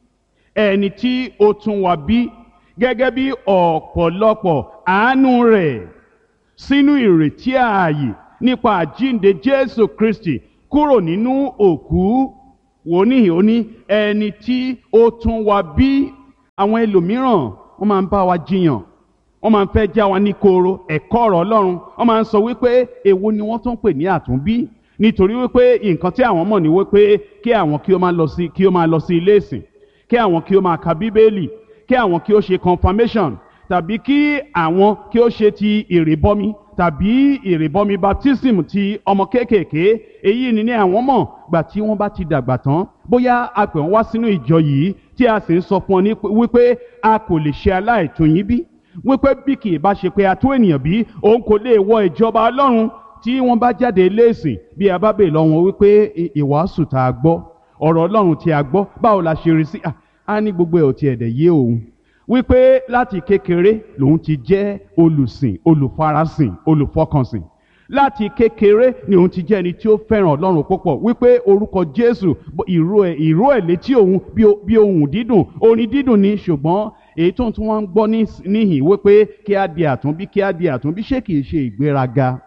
ẹni tí ó tún wa bí gẹ́gẹ́ bí ọ̀pọ̀lọpọ̀ àánú rẹ̀ sínú ìrètí ààyè nípa àjíǹde Jésù Kristi kúrò nínú òkú. Wò níhìn ó ní ẹni tí ó tún wa bí. Àwọn ẹlòmíràn wọ́n máa ń bá wa jiyàn, wọ́n máa ń fẹ́ já wa ní koro ẹ̀kọ́ ọ̀rọ̀ Ọlọ́run. Wọ́n máa ń sọ wípé èwo ni wọ́n tún pè ní àtúnbí, nítorí wípé nǹkan tí àwọn mọ̀ ní wípé kí àwọn kí ó máa lọ sí kí ó máa lọ sí ilé ìsìn, kí àwọn kí ó máa ka Bíbélì, kí àwọn kí ó ṣe confirmation, tàbí kí àwọn kí ó ṣe ti ìrìbọmi tàbí ìrìbọmi baptism ti ọmọ kéékèèké. Èyí ni ní àwọn mọ̀. Gbà tí wọ́n bá ti dàgbà tán, bóyá a pè wọ́n wá sínú ìjọ yìí tí a sì ń sọ fún ọ ní wípé a kò lè ṣe aláìtó yín bí, wípé bí kì í bá ṣe pé a tó ènìyàn bí, òun kò lè wọ ìjọba Ọlọ́run. Tí wọ́n bá jáde léèsìn, bí a bá bèè lọ wọn wípé ìwàásù tá a gbọ́, ọ̀rọ̀ Ọlọ́run tí a gbọ́, báwo la ṣe rí sí? A ní gbogbo ẹ̀ ò tiẹ̀ dẹ̀ yé òun. Wípé láti kékeré lòun ti jẹ́ olùsìn, olùfarasìn, olùfọkànsìn. Láti kékeré ni òun ti jẹ́ ẹni tí ó fẹ́ràn Ọlọ́run púpọ̀. Wípé orúkọ Jésù, ìró ẹ̀ ìró ẹ̀ létí òun bí ohùn dídùn, orin dídùn ni. Ṣùgbọ́n èyí tó ń tún wọ́n ń gbọ́ níhìn wípé kí á di àtúnbí, kí á di àtúnbí, ṣé kìí ṣe ìgbéraga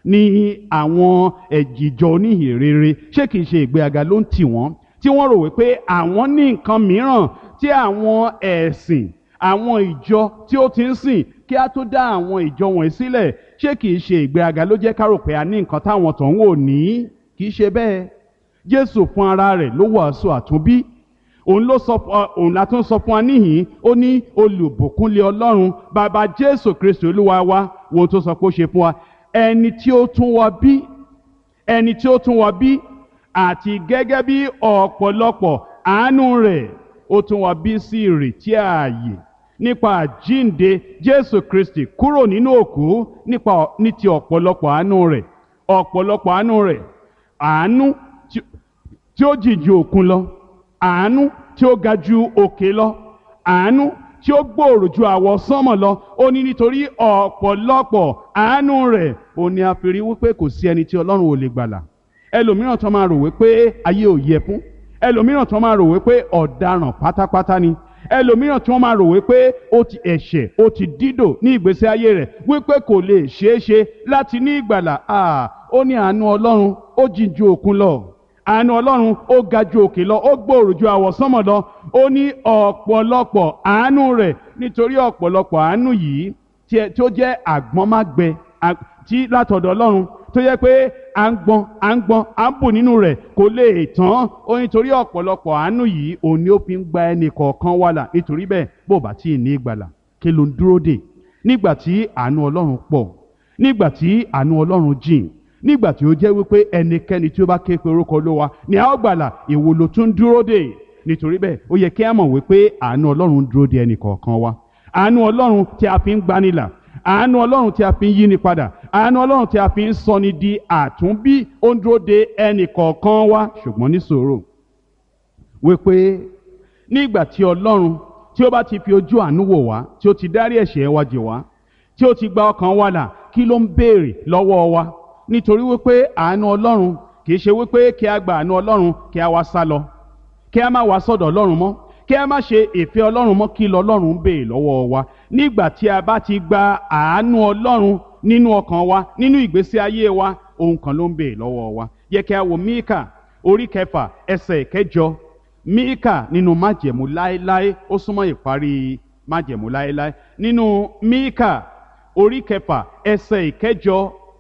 ní àwọn ẹ̀jìjọ oníhìn rere? Ṣé kìí ṣe ìgbéraga ló ń tì wọ́n, tí wọ́n rò wípé àwọn ní nǹkan mìíràn tí àwọn ẹ̀sìn, àwọn ìjọ tí ó ti ń sìn kí á tó dá àwọn ìjọ wọ̀nyí sílẹ̀? Ṣé kìí ṣe ìgbéraga ló jẹ́ ká rò pé a ní nǹkan táwọn tó ń wò ní? Kìí ṣe bẹ́ẹ̀. Jésù fún ara rẹ̀ ló wàásù àtúnbí. Òun ló sọ òun la tún sọ fún wa níhìn. Ó ní olùbùkún lé Ọlọ́run bàbá Jésù Kristi Olúwa wa. Wo tó sọ pé ó ṣe fún wa? Ẹni tí ó tún wa bí, ẹni tí ó tún wa bí àti gẹ́gẹ́ bí ọ̀pọ̀lọpọ̀ àánú rẹ̀ ó tún wa bí sí ìrètí ààyè nípa àjíǹde Jésù Kristi kúrò nínú òkú, nípa ní ti ọ̀pọ̀lọpọ̀ àánú rẹ̀, ọ̀pọ̀lọpọ̀ àánú rẹ̀, àánú tí ó jìn ju òkun lọ, àánú tí ó ga ju òkè lọ, àánú tí ó gbòòrò ju àwọ̀ sánmọ̀ lọ. Ó ní nítorí ọ̀pọ̀lọpọ̀ àánú rẹ̀ ó ní a fi rí wípé kò sí ẹni tí Ọlọ́run ò lè gbàlà. Ẹlòmíràn tó máa rò wípé ayé ò yẹ fún, ẹlòmíràn tó máa rò wípé ọ̀daràn pátápátá ni, ẹlòmíràn tí wọ́n máa rò wípé ó ti ẹ̀ṣẹ̀ ó ti dídò ní ìgbésí ayé rẹ̀, wípé kò lè ṣeé ṣe láti ní ìgbàlà. Ó ní àánú Ọlọ́run ó jìn ju òkun lọ, àánú ọlọ́run ó ga ju òkè lọ, ó gbòòrò ju àwọ̀sánmọ̀ lọ. Ó ní ọ̀pọ̀lọpọ̀ àánú rẹ̀, nítorí ọ̀pọ̀lọpọ̀ àánú yìí tí ó jẹ́ àgbọ́nmágbẹ tí látọ̀dọ̀ ọlọ́run, tó yẹ pé à ń gbọ́n à ń gbọ́n à ń bù nínú rẹ̀ kò lè tán. Ó nítorí ọ̀pọ̀lọpọ̀ àánú yìí òun ni ó fi ń gba ẹnì kọ̀ọ̀kan wà là. Nítorí bẹ́ẹ̀, bó bá tí ì ní ìgbàlà, kí ló ń dúró dè? Nígbà tí àánú ọlọ́run pọ̀, nígbà tí àánú ọlọ́run jìn, nígbà tí ó jẹ́ wípé ẹnikẹ́ni tí ó bá ké pe orúkọ Olúwa ni a ó gbàlà, èwo ló tún dúró dè? Nítorí bẹ́ẹ̀, ó yẹ kí a mọ̀ wípé àánú ọlọ́run dúró dè ẹnì kọ̀ọ̀kan wa. Àánú ọlọ́run tí a fi ń gbanilà, àánú ọlọ́run tí a fi ń yíni padà, àánú ọlọ́run tí a fi ń sọni di àtúnbí, ó ń dúró de ẹnì kọ̀ọ̀kan wa. Ṣùgbọ́n ní sùúrù wípé nígbà tí ọlọ́run tí ó bá ti fi ojú àánú wò wá, tí ó ti dárí ẹ̀ṣẹ̀ wa jì wá, tí ó ti gba ọkàn wa là, kí ló ń béèrè lọ́wọ́ wa? Nítorí wípé àánú ọlọ́run kì í ṣe wípé kí a gba àánú ọlọ́run kí a wá sá lọ, kí a má wá sọ́dọ̀ ọlọ́run mọ́, kí a má ṣe ìfẹ́ ọlọ́run mọ́. Kí lọ́lọ́run ń béèrè lọ́wọ́ wa nígbà tí a bá ti gba àánú ọlọ́run nínú ọkàn wa, nínú ìgbésí ayé wa? Ohun kan ló ń béèrè lọ́wọ́ wa. Yẹ kí a wo Míkà orí kẹfà ẹsẹ̀ kẹjọ. Míkà nínú májẹ̀mú láéláé, ó súnmọ́ ìparí májẹ̀mú láéláé. Nínú Míkà orí kẹfà ẹsẹ̀ ìkẹjọ,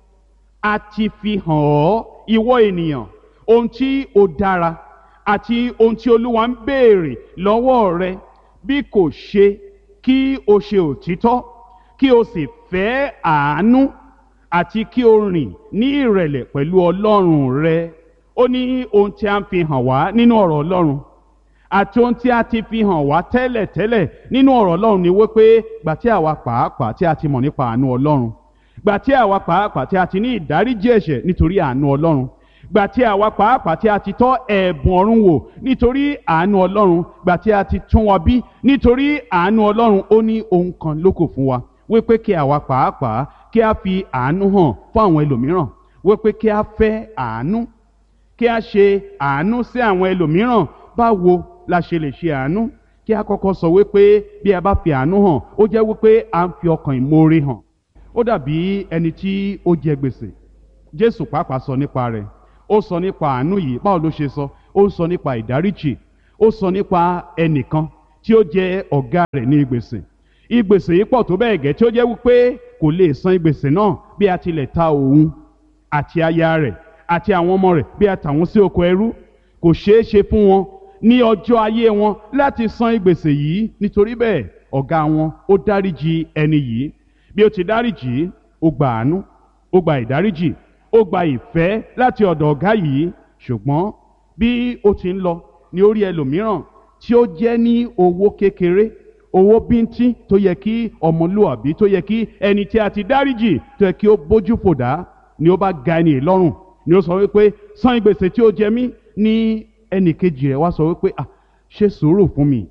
a ti fi hàn ọ́ ìwọ ènìyàn ohun tí ó dára àti ohun tí Olúwa ń béèrè lọ́wọ́ rẹ, bí kò ṣe kí o ṣe òtítọ́, kí o sì fẹ́ àánú, àti kí o rìn ní ìrẹ̀lẹ̀ pẹ̀lú Ọlọ́run rẹ. Ó ní ohun tí a ń fi hàn wá nínú ọ̀rọ̀ Ọlọ́run àti ohun tí a ti fi hàn wá tẹ́lẹ̀tẹ́lẹ̀ nínú ọ̀rọ̀ Ọlọ́run ni wípé gbà tí àwa pàápàá tí a ti mọ̀ nípa àánú Ọlọ́run, gbà tí àwa pàápàá tí a ti ní ìdáríjì ẹ̀ṣẹ̀ nítorí àánú Ọlọ́run, gbà tí àwa pàápàá tí a ti tọ́ ẹ̀bùn ọ̀run wò nítorí àánú Ọlọ́run, gbà tí a ti tún wa bí nítorí àánú Ọlọ́run. Ó ní ohun kan lókù fún wa, wípé kí àwa pàápàá kí a fi àánú hàn fún àwọn ẹlòmíràn, wípé kí a fẹ́ àánú, kí a ṣe àánú sí àwọn ẹlòmíràn. Báwo la ṣe lè ṣe àánú? Kí a kọ́kọ́ sọ wípé bí a bá fi àánú hàn, ó jẹ́ wípé a ń fi ọkàn ìmoore hàn. Ó dàbí ẹni tí ó jẹ gbèsè. Jésù pàápàá sọ nípa rẹ̀. Ó sọ nípa àánú yìí. Báwo ló ṣe sọ? Ó sọ nípa ìdáríjì. Ó sọ nípa ẹnìkan tí ó jẹ ọ̀gá rẹ̀ ní gbèsè. Ìgbèsè yìí pọ̀ tó bẹ́ẹ̀ gẹ́ tí ó jẹ́ wípé kò lè san ìgbèsè náà bí a tilẹ̀ ta òun àti aya rẹ̀ àti àwọn ọmọ rẹ̀, bí a tà wọ́n sí oko ẹrú. Kò ṣeé ṣe fún wọn ní ọjọ́ ayé wọn láti san ìgbèsè yìí. Nítorí bẹ́ẹ̀, ọ̀gá wọn ó dáríjì ẹni yìí. Bí ó ti dáríjì, ó gba àánú, ó gba ìdáríjì, ó gba ìfẹ́ láti ọ̀dọ̀ ọ̀gá yìí. Ṣùgbọ́n bí ó ti ń lọ ní orí ẹlòmíràn tí ó jẹ́ ní owó kékeré, owó bíntín tó yẹ kí ọmọlúwàbí, tó yẹ kí ẹni tí a ti dáríjì, tó yẹ kí ó bójú fò dá, ni ó bá ga ẹni lọ́rùn, ni ó sọ wípé san ìgbèsè tí ó jẹ mí. Ní ẹnì kejì rẹ̀ wá sọ wípé ah ṣe sùúrù fún mi,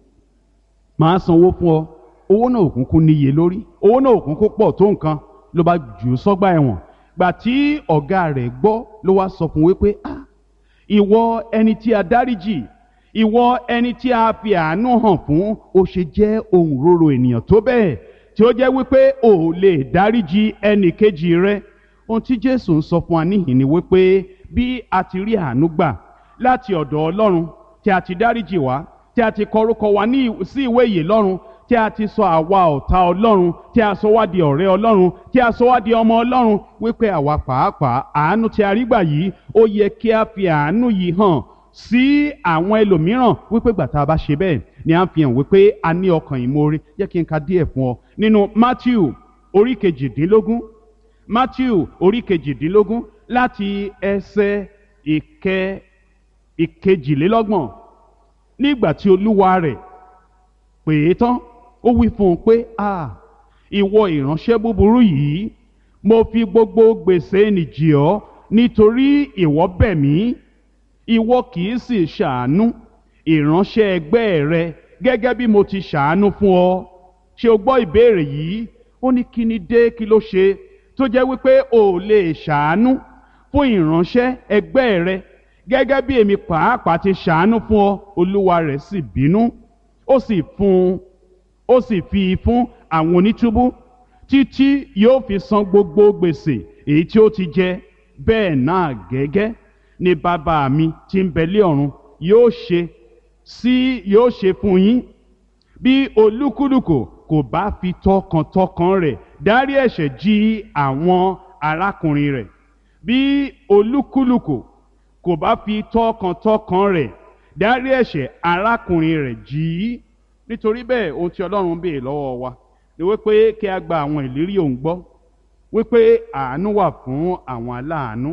màá sanwó fún ọ. Owó náà òkùnkùn níye lórí, owó náà òkùnkùn pọ̀ tó nǹkan, ló bá jù ú sọ́gbà ẹ̀wọ̀n. Gbà tí ọ̀gá rẹ̀ gbọ́, ló wá sọ fún wípé ah ìwọ ẹni tí a dáríjì, ìwọ ẹni tí a fi àánú hàn fún, ó ṣe jẹ́ ohun rorò ènìyàn tó bẹ́ẹ̀ tí ó jẹ́ wípé ò lè dáríjì ẹnì kejì rẹ̀. Ohun tí Jésù ń sọ fún wa níhìn ni wípé bí a ti rí àánú gbà láti ọ̀dọ̀ Ọlọ́run, tí a ti dáríjì wá, tí a ti kọ orúkọ wa ní sí ìwé ìyè lọ́run, tí a ti sọ àwa ọ̀tá Ọlọ́run, tí a sọ wá di ọ̀rẹ́ Ọlọ́run, tí a sọ wá di ọmọ Ọlọ́run, wípé àwa pàápàá àánú tí a rí gbà yìí, ó yẹ kí a fi àánú yìí hàn sí àwọn ẹlòmíràn. Wípé gbà tá a bá ṣe bẹ́ẹ̀ ni a ń fi hàn wípé a ní ọkàn ìmoore. Jẹ́ kí n ka díẹ̀ fún ọ nínú Mátíù orí kejìdínlógún. Mátíù orí kejìdínlógún láti ẹsẹ̀ ìkẹ ìkejìlélọ́gbọ̀n. Nígbà tí olúwa rẹ̀ pè é tán, ó wí fún un pé ah ìwọ ìránṣẹ́ búburú yìí, mo fi gbogbo gbèsè nì jì ọ́ nítorí ìwọ bẹ̀ mí. Ìwọ kì í sì ṣàánú ìránṣẹ́ ẹgbẹ́ rẹ gẹ́gẹ́ bí mo ti ṣàánú fún ọ. Ṣé o gbọ́ ìbéèrè yìí? Ó ní kí ni dé, kí ló ṣe tó jẹ́ wípé o ò lè ṣàánú fún ìránṣẹ́ ẹgbẹ́ rẹ gẹ́gẹ́ bí èmi pàápàá ti ṣàánú fún ọ? Olúwa rẹ̀ sì bínú, ó sì fún ó sì fi fún àwọn onítúbú títí yóò fi san gbogbo gbèsè èyí tí ó ti jẹ. Bẹ́ẹ̀ náà gẹ́gẹ́ ni bàbá mi tí ń bẹ lé ọ̀run yóò ṣe sí yóò ṣe fún yín bí olúkúlùkù kò bá fi tọkàntọkàn rẹ̀ dárí ẹ̀ṣẹ̀ jì àwọn arákùnrin rẹ̀ bí olúkúlùkù kò bá fi tọkàntọkàn rẹ̀ dárí ẹ̀ṣẹ̀ arákùnrin rẹ̀ jì í. Nítorí bẹ́ẹ̀ ohun tí Ọlọ́run ń béèrè lọ́wọ́ wa ni wípé kí a gba àwọn ìlérí òun gbọ́, wípé àánú wà fún àwọn aláàánú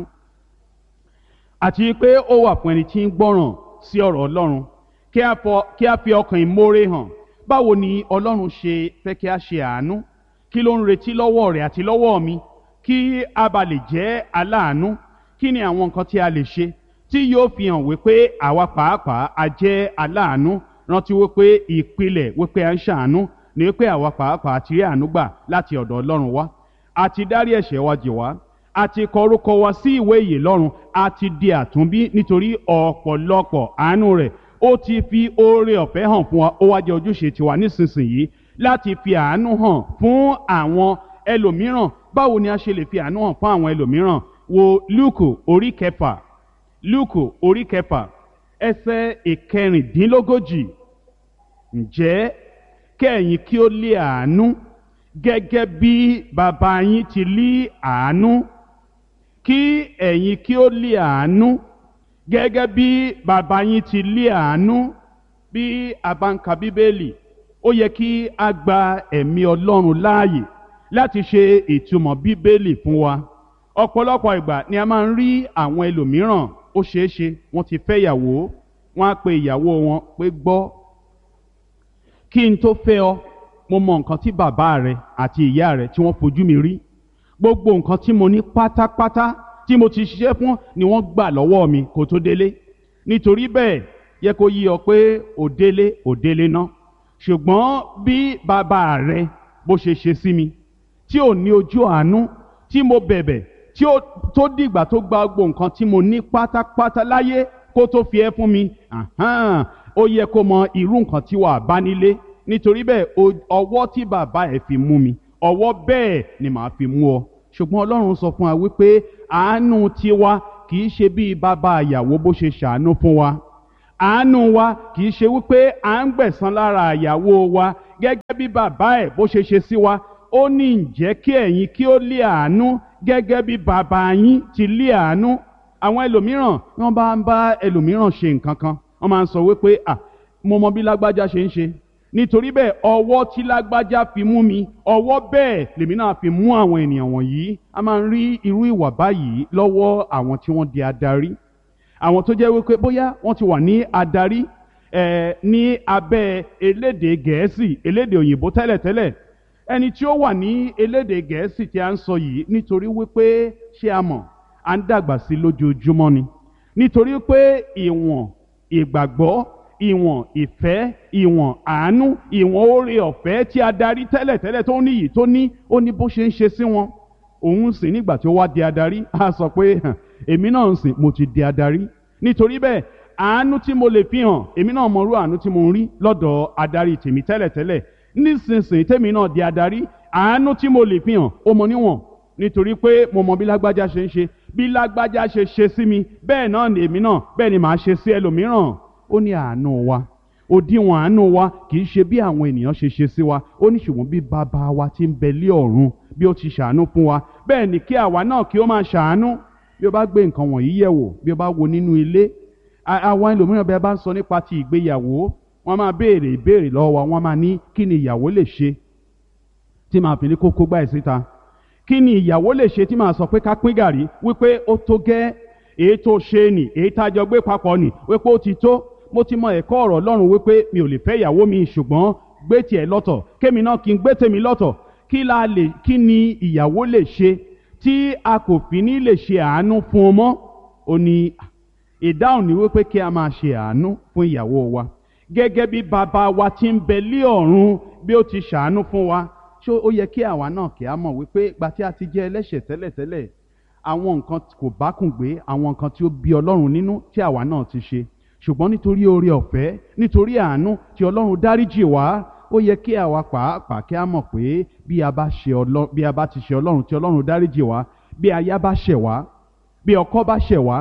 àti pé ó wà fún ẹni tí ń gbọ́ràn sí ọ̀rọ̀ Ọlọ́run, kí a fọ kí a fi ọkàn ìmoore hàn. Báwo ni Ọlọ́run ṣe fẹ́ kí a ṣe àánú? Kí ló ń retí lọ́wọ́ rẹ̀ àti lọ́wọ́ mi kí a bá lè jẹ́ aláàánú? Kí ni àwọn nǹkan tí a lè ṣe tí yóò fi hàn wípé àwa pàápàá a jẹ́ aláàánú? Rántí wípé ìpìlẹ̀ wípé a ń ṣàánú ni wípé àwa pàápàá ti rí àánú gbà láti ọ̀dọ̀ Ọlọ́run wá, a ti dárí ẹ̀ṣẹ̀ wa jì wá, a ti kọ orúkọ wa sí ìwé ìyè lọ́run, a ti di àtúnbí nítorí ọ̀pọ̀lọpọ̀ àánú rẹ̀. Ó ti fi oore ọ̀fẹ́ hàn fún wa, ó wá jẹ́ ojúṣe tiwa nísinsìnyí láti fi àánú hàn fún àwọn ẹlòmíràn. Báwo ni a ṣe lè fi àánú hàn fún àwọn ẹlòmíràn? Wo Lúùkù orí kẹfà, Lúùkù orí kẹfà ẹsẹ̀ ìkẹrìndínlógójì. Ǹjẹ́ kẹ́yìn kí ó lé àánú gẹ́gẹ́ bí bàbá yín ti lé àánú, kí ẹ̀yin kí ó lé àánú gẹ́gẹ́ bí bàbá yín ti lé àánú. Bí a bá ń ka Bíbélì, ó yẹ kí a gba ẹ̀mí Ọlọ́run láàyè láti ṣe ìtumọ̀ Bíbélì fún wa. Ọ̀pọ̀lọpọ̀ ìgbà ni a máa ń rí àwọn ẹlòmíràn, ó ṣeé ṣe wọ́n ti fẹ́ ìyàwó, wọ́n á pe ìyàwó wọn pé gbọ́, kí n tó fẹ́ ọ mo mọ nǹkan tí bàbá rẹ àti ìyá rẹ tí wọ́n fojú mi rí, gbogbo nǹkan tí mo ní pátápátá tí mo ti ṣiṣẹ́ fún ni wọ́n gbà lọ́wọ́ mi kó tó délé. Nítorí bẹ́ẹ̀ yẹ kó yí ọ pé ò délé ò délé ná, ṣùgbọ́n bí bàbá rẹ bó ṣe ṣe sí mi tí ò ní ojú àánú, tí mo bẹ̀bẹ̀ tí ó tó dìgbà tó gba gbogbo nǹkan tí mo ní pátápátá láyé kó tó fi ẹ́ fún mi, àhán ó yẹ kó mọ irú nǹkan tí wàá bá nílé. Nítorí bẹ́ẹ̀ ọwọ́ tí bàbá ẹ̀ fi mú mi, ọwọ́ bẹ́ẹ̀ ni màá fi mú ọ. Ṣùgbọ́n Ọlọ́run sọ fún wa wípé àánú tiwa kì í ṣe bí bàbá ìyàwó bó ṣe ṣàánú fún wa. Àánú wa kì í ṣe wípé à ń gbẹ̀san lára ìyàwó wa gẹ́gẹ́ bí bàbá ẹ̀ bó ṣe ṣe sí wa. Ó ní ǹjẹ́ kí ẹ̀yin kí ó lé àánú gẹ́gẹ́ bí bàbá yín ti lé àánú. Àwọn ẹlòmíràn wọ́n bá ń bá ẹlòmíràn ṣe nǹkan kan, wọ́n máa ń sọ wípé à mo mọ bí lágbájá ṣe ń ṣe, nítorí bẹ́ẹ̀ ọwọ́ tí lágbájá fi mú mi, ọwọ́ bẹ́ẹ̀ lèmi náà fi mú àwọn ènìyàn wọ̀nyí. A máa ń rí irú ìwà báyìí lọ́wọ́ àwọn tí wọ́n di adarí, àwọn tó jẹ́ wípé bóyá wọ́n ti wà ní adarí ẹ̀ ní abẹ́ elédè Gẹ̀ẹ́sì, elédè òyìnbó tẹ́lẹ̀tẹ́lẹ̀. Ẹni tí ó wà ní elédè Gẹ̀ẹ́sì tí a ń sọ yìí, nítorí wípé ṣé a mọ̀ à ń dàgbà sí lójoojúmọ́ ni, nítorí pé ìwọ̀n ìgbàgbọ́, ìwọ̀n ìfẹ́, ìwọ̀n àánú, ìwọ̀n oore ọ̀fẹ́ tí adarí tẹ́lẹ̀tẹ́lẹ̀ tó ní yìí tó ní, ó ní bó ṣe ń ṣe sí wọn. Òun sì nígbà tí ó wá di adarí, a sọ pé èmi náà ń sìn mo ti di adarí. Nítorí bẹ́ẹ̀ àánú tí mo lè fi hàn, èmi náà mọ irú àánú tí mo ń rí lọ́dọ̀ adarí tèmi tẹ́lẹ̀tẹ́lẹ̀. Nísinsìnyí tèmi náà di adarí, àánú tí mo lè fi hàn ó mọ níwọ̀n, nítorí pé mo mọ bí lágbájá ṣe ń ṣe, bí lágbájá ṣe ṣe sí mi bẹ́ẹ̀ náà ni èmi náà bẹ́ẹ̀ ni màá ṣe sí ẹlòmíràn. Ó ní àánú wa, òdiwọ̀n àánú wa kì í ṣe bí àwọn ènìyàn ṣe ṣe sí wa. Ó ní ṣùgbọ́n bí bàbá wa tí ń bẹ lé ọ̀run bí ó ti ṣàánú fún wa, bẹ́ẹ̀ ni kí àwa náà kí ó máa ṣàánú. Bí o bá gbé nǹkan wọ̀nyí yẹ̀ wò, bí o bá wo nínú ilé, àwọn ẹlòmíràn bí a bá ń sọ nípa ti ìgbéyàwó, wọ́n máa béèrè ìbéèrè lọ́wọ́ wa, wọ́n máa ní kí ni ìyàwó lè ṣe tí màá fi ní kókó gbá ẹ̀ síta, kí ni ìyàwó lè ṣe tí màá sọ pé ká pín gàrí, wípé ó tó gẹ́, èyí tó ṣe nì, èyí tá a jọ gbé papọ̀ nì, wípé ó ti tó. Mo ti mọ ẹ̀kọ́ ọ̀rọ̀ Ọlọ́run wípé mi ò lè fẹ́ ìyàwó mi, ṣùgbọ́n gbé tiẹ̀ lọ́tọ̀ kémi náà kí n gbé tèmi lọ́tọ̀. Kí la lè kí ni ìyàwó lè ṣe tí a kò fi ní lè ṣe àánú fún un mọ́? Ó ní ìdáhùn ní wípé kí a máa ṣe àánú fún ìyàwó wa gẹ́gẹ́ bí bàbá wa tí ń bẹ lé ọ̀run bí ó ti ṣàánú fún wa. Ṣé ó yẹ kí àwa náà kí a mọ̀ wípé gba tí a ti jẹ́ ẹlẹ́ṣẹ̀ tẹ́lẹ̀tẹ́lẹ̀, àwọn nǹkan kò bá kùn gbé, àwọn nǹkan tí ó bí Ọlọ́run nínú tí àwa náà ti ṣe, ṣùgbọ́n nítorí oore ọ̀fẹ́, nítorí àánú tí Ọlọ́run dáríjì wá, ó yẹ kí àwa pàápàá kí a mọ̀ pé bí a bá ṣe Ọlọ́run, bí a bá ti ṣe Ọlọ́run tí Ọlọ́run dáríjì wá, bí aya bá ṣẹ̀ wá, bí ọkọ bá ṣẹ̀ wá,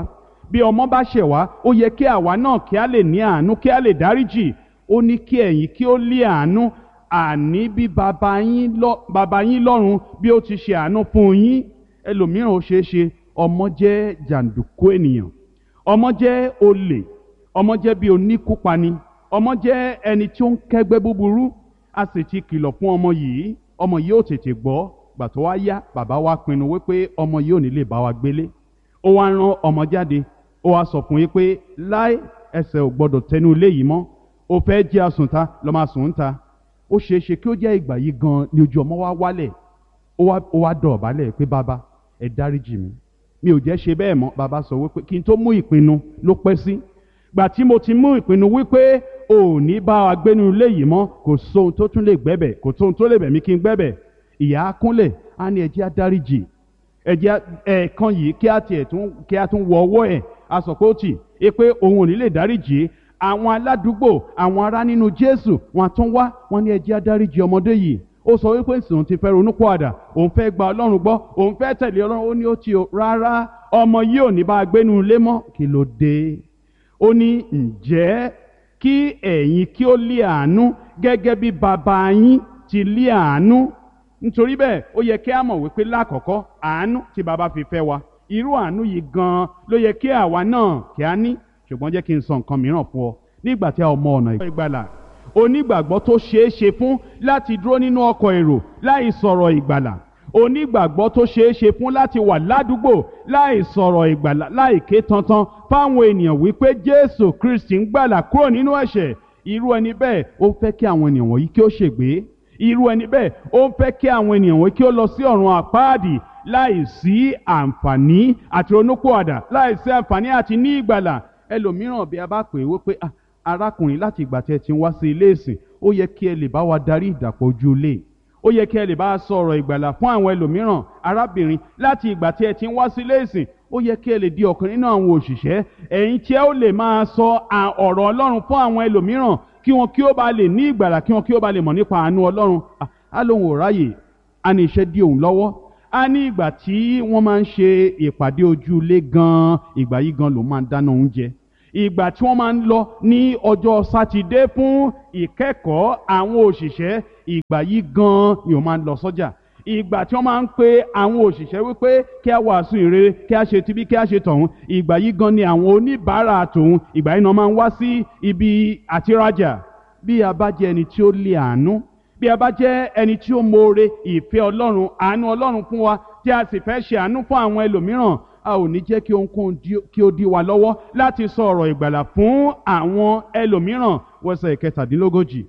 bí ọmọ bá ṣẹ̀ wá ó yẹ kí àwa náà kí a lè ní àánú kí a lè dáríjì. Ó ní kí ẹ̀yin kí ó lé àánú, àní bí baba yín lọ baba yín lọ́run bí ó ti ṣe àánú fún yín. Ẹlòmíràn ó ṣeé ṣe ọmọ jẹ́ jàǹdùkú ènìyàn, ọmọ jẹ́ olè, ọmọ jẹ́ bí oníkúpani, ọmọ jẹ́ ẹni tí ó ń kẹ́gbẹ́ búburú. A sì ti kìlọ̀ fún ọmọ yìí, ọmọ yìí ò tètè gbọ́. Gbà tó wá yá, bàbá wa pinnu wípé ọmọ yìí ò ní lè bá wa gbélé. Ó wá rán ọmọ jáde, ó wá sọ fún yín pé láì ẹsẹ̀ ò gbọdọ̀ tẹnu ilé yìí mọ́. Ó fẹ́ jẹ́ àsùnta lọ́ máa sùn ń ta. Ó ṣeé ṣe kí ó jẹ́ ìgbà yìí gan ni ojú ọmọ wa wálẹ̀. Ó wá ó wá dọ̀bálẹ̀ pé bàbá ẹ dáríjì mi, mi ò jẹ́ ṣe bẹ́ẹ̀ mọ́. Bàbá sọ wípé kí n tó mú ìpinnu ló pẹ́ sí. Gbà tí mo ti mú ìpinnu wípé ò ní bá wa gbénu ilé yìí mọ́, kò sóhun tó tún lè gbẹ́bẹ̀, kò sóhun tó lè bẹ̀ mí kí n gbẹ́bẹ̀. Ìyá á kúnlẹ̀, á ní ẹ jẹ́ á dáríjì, ẹ jẹ́ ẹ̀ẹ̀kan yìí kí á tiẹ̀ tún kí á tún wọ ọwọ́ ẹ̀. A sọ pé ó tì í pé òun ò ní lè dáríjì. Àwọn aládùúgbò, àwọn ará nínú Jésù, wọ́n tún wá, wọ́n ní ẹ jẹ́ á dáríjì ọmọdé yìí. Ó sọ wípé òun ti fẹ́ ronúpìwàdà, òun fẹ́ gba Ọlọ́run gbọ́, òun fẹ́ tẹ̀lé Ọlọ́run. Ó ní ó ti o rárá, ọmọ yìí ò ní bá a gbénu ilé mọ́. Kí ló dé? Ó ní ǹjẹ́ kí ẹ̀yin kí ó lé àánú gẹ́gẹ́ bí baba yín ti lé àánú. Nítorí bẹ́ẹ̀ ó yẹ kí a mọ̀ wípé lákọ̀ọ́kọ́ àánú tí baba fi fẹ́ wa, irú àánú yìí gan-an ló yẹ kí àwa náà kí a ní. Ṣùgbọ́n jẹ́ kí n sọ nǹkan mìíràn fún ọ. Nígbà tí a mọ ọ̀nà ìgbàlà, onígbàgbọ́ tó ṣeé ṣe fún láti dúró nínú ọkọ̀ èrò láì sọ̀rọ̀ ìgbàlà, onígbàgbọ́ tó ṣeé ṣe fún láti wà ládùúgbò láì sọ̀rọ̀ ìgbàlà, láì ké tantan fáwọn ènìyàn wípé Jésù Kristi ń gbàlà kúrò nínú ẹ̀ṣẹ̀. Irú ẹni bẹ́ẹ̀ ó ń fẹ́ kí àwọn ènìyàn wọ̀nyí kí ó ṣègbé. Irú ẹni bẹ́ẹ̀ ó ń fẹ́ kí àwọn ènìyàn wọ̀nyí kí ó lọ sí ọ̀run àpáàdì láì sí àǹfààní àti ronúpìwàdà, láì sí àǹfààní àti ní ìgbàlà. Ẹlòmíràn bí a bá pè é wípé ah arákùnrin, láti ìgbà tí ẹ ti ń wá sí ilé ìsìn, ó yẹ kí ẹ lè bá wa darí ìdàpọ̀ ojú ilé, ó yẹ kí ẹ lè bá a sọ̀rọ̀ ìgbàlà fún àwọn ẹlòmíràn. Arábìnrin, láti ìgbà tí ẹ ti ń wá sí ilé ìsìn, ó yẹ kí ẹ lè di ọ̀kan nínú àwọn òṣìṣẹ́ ẹ̀yin tí ẹ ó lè máa sọ ọ̀rọ̀ Ọlọ́run fún àwọn ẹlòmíràn kí wọn kí ó bá lè ní ìgbàlà, kí wọn kí ó bá lè mọ̀ nípa àánú Ọlọ́run. Á lóun ò ráyè, á ní iṣẹ́ dí òun lọ́wọ́. Á ní ìgbà tí wọ́n máa ń ṣe ìpàdé ojú ilé gan-an, ìgbà yìí gan lòun máa ń dáná oúnjẹ. Ìgbà tí wọ́n máa ń lọ ní ọjọ́ Sátidé fún ìkẹ́kọ̀ọ́ àwọn òṣìṣẹ́, ìgbà yìí gan ni òun máa ń lọ sọ́jà. Ìgbà tí wọ́n máa ń pe àwọn òṣìṣẹ́ wípé kí a wàásù ìrere, kí a ṣe tibí, kí a ṣe tọ̀hún, ìgbà yìí gan ni àwọn oníbàárà tòun, ìgbà yìí náà máa ń wá sí ibi àtirajà. Bí a bá jẹ́ ẹni tí ó lé àánú, bí a bá jẹ́ ẹni tí ó mọ̀ọ́re ìfẹ́ Ọlọ́run, àánú Ọlọ́run fún wa, tí a sì fẹ́ ṣe àánú fún àwọn ẹlòmíràn, a ò ní jẹ́ kí ohunkóhun kí ó dí wa lọ́wọ́ láti sọ ọ̀rọ̀ ìgbàlà fún àwọn ẹlòmíràn. Wẹ́sẹ̀ ìkẹtàdínlógójì.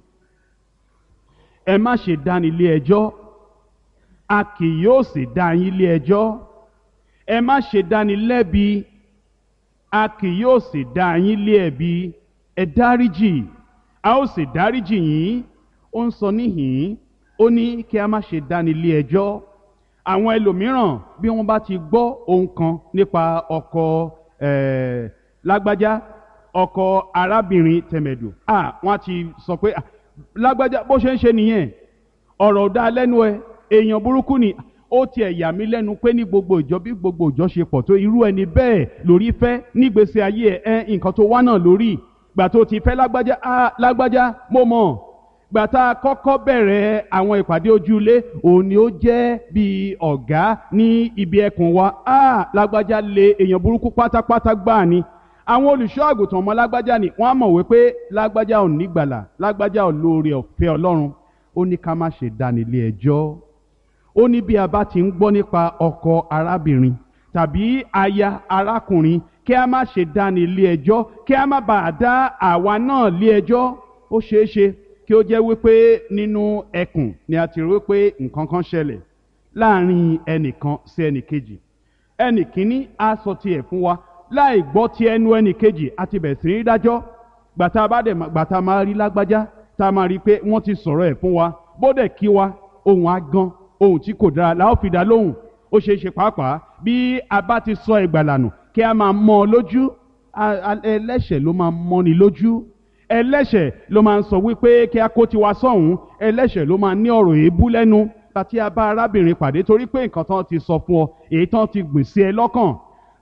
Ẹ má ṣe dáni lé ẹjọ́, a kì yóò sì dá yín lé ẹjọ́. Ẹ má ṣe dáni lẹ́bi, a kì yóò sì dá yín lé ẹ̀bi. Ẹ dáríjì, a ó sì dáríjì yín. Ó ń sọ níhìn-ín, ó ní kí a má ṣe dáni lé ẹjọ́. Àwọn ẹlòmíràn bí wọ́n bá ti gbọ́ ohun kan nípa ọkọ eh, lágbájá, ọkọ arábìnrin tẹ̀mẹ̀dù, ah wọ́n ti sọ pé ah, lágbájá bó ṣe ń ṣe nìyẹn, ọ̀rọ̀ ò dá lẹ́nu ẹ, èèyàn burúkú ni. Ó tiẹ̀ yà mí lẹ́nu pé ní gbogbo ìjọ bí gbogbo ìjọ ṣe pọ̀ tó, irú ẹni bẹ́ẹ̀ lórí fẹ́ nígbésí ayé ẹ ẹ nǹkan tó wá náà lórí. Gbà tó ti fẹ́ lágbájá, ah lágbájá mo mọ̀. Gbà tá a kọ́kọ́ bẹ̀rẹ̀ àwọn ìpàdé ojúlé, òun ni ó jẹ́ bí ọ̀gá ní ibi ẹkùn wa. Ah lágbájá lé èèyàn burúkú pátápátá gbáà ni. Àwọn olùṣọ́ àgùntàn ọmọ lágbájá ni wọ́n á mọ̀ wípé lágbájá ò ní gbàlà, lágbájá ò lóore ọ̀fẹ́ Ọlọ́run. Ó ní ká má ṣe dáni lé ẹjọ́. Ó ní bí a bá ti ń gbọ́ nípa ọkọ arábìnrin tàbí aya arákùnrin, kí a má ṣe dáni lé ẹjọ́, kí a má bàa dá àwa náà lé ẹjọ́. Ó ṣeé ṣe kí ó jẹ́ wípé nínú ẹkùn ni a ti rí wípé nǹkan kan ṣẹlẹ̀ láàrin ẹnìkan sí ẹnìkejì. Ẹnìkíní á sọ tiẹ̀ fún wa láì gbọ́ ti ẹnu ẹnìkejì, a ti bẹ̀rẹ̀ sí ní dájọ́. Gbàtà bá dẹ̀ gbàtà máa rí lágbájá, tá a máa rí pé wọ́n ti sọ̀rọ̀ ẹ̀ fún wa, bódẹ̀ kí wa, ohun á gan, ohun tí kò dára la ó fi dá lóhùn. Ó ṣeé ṣe pàápàá bí a bá ti sọ ìgbàlà nù kí a máa mọ́ ọ lójú. Ẹlẹ́ṣẹ̀ ló máa mọ́ni lójú. Ẹlẹ́ṣẹ̀ ló máa ń sọ wípé kí a kó tiwa sọ́hùn. Ẹlẹ́ṣẹ̀ ló máa ní ọ̀rọ̀ èébú lẹ́nu. Àti a bá arábìnrin pàdé torí pé nǹkan tán ti sọ fún ọ, èyí tán ti gbìn sí ẹ lọ́kàn,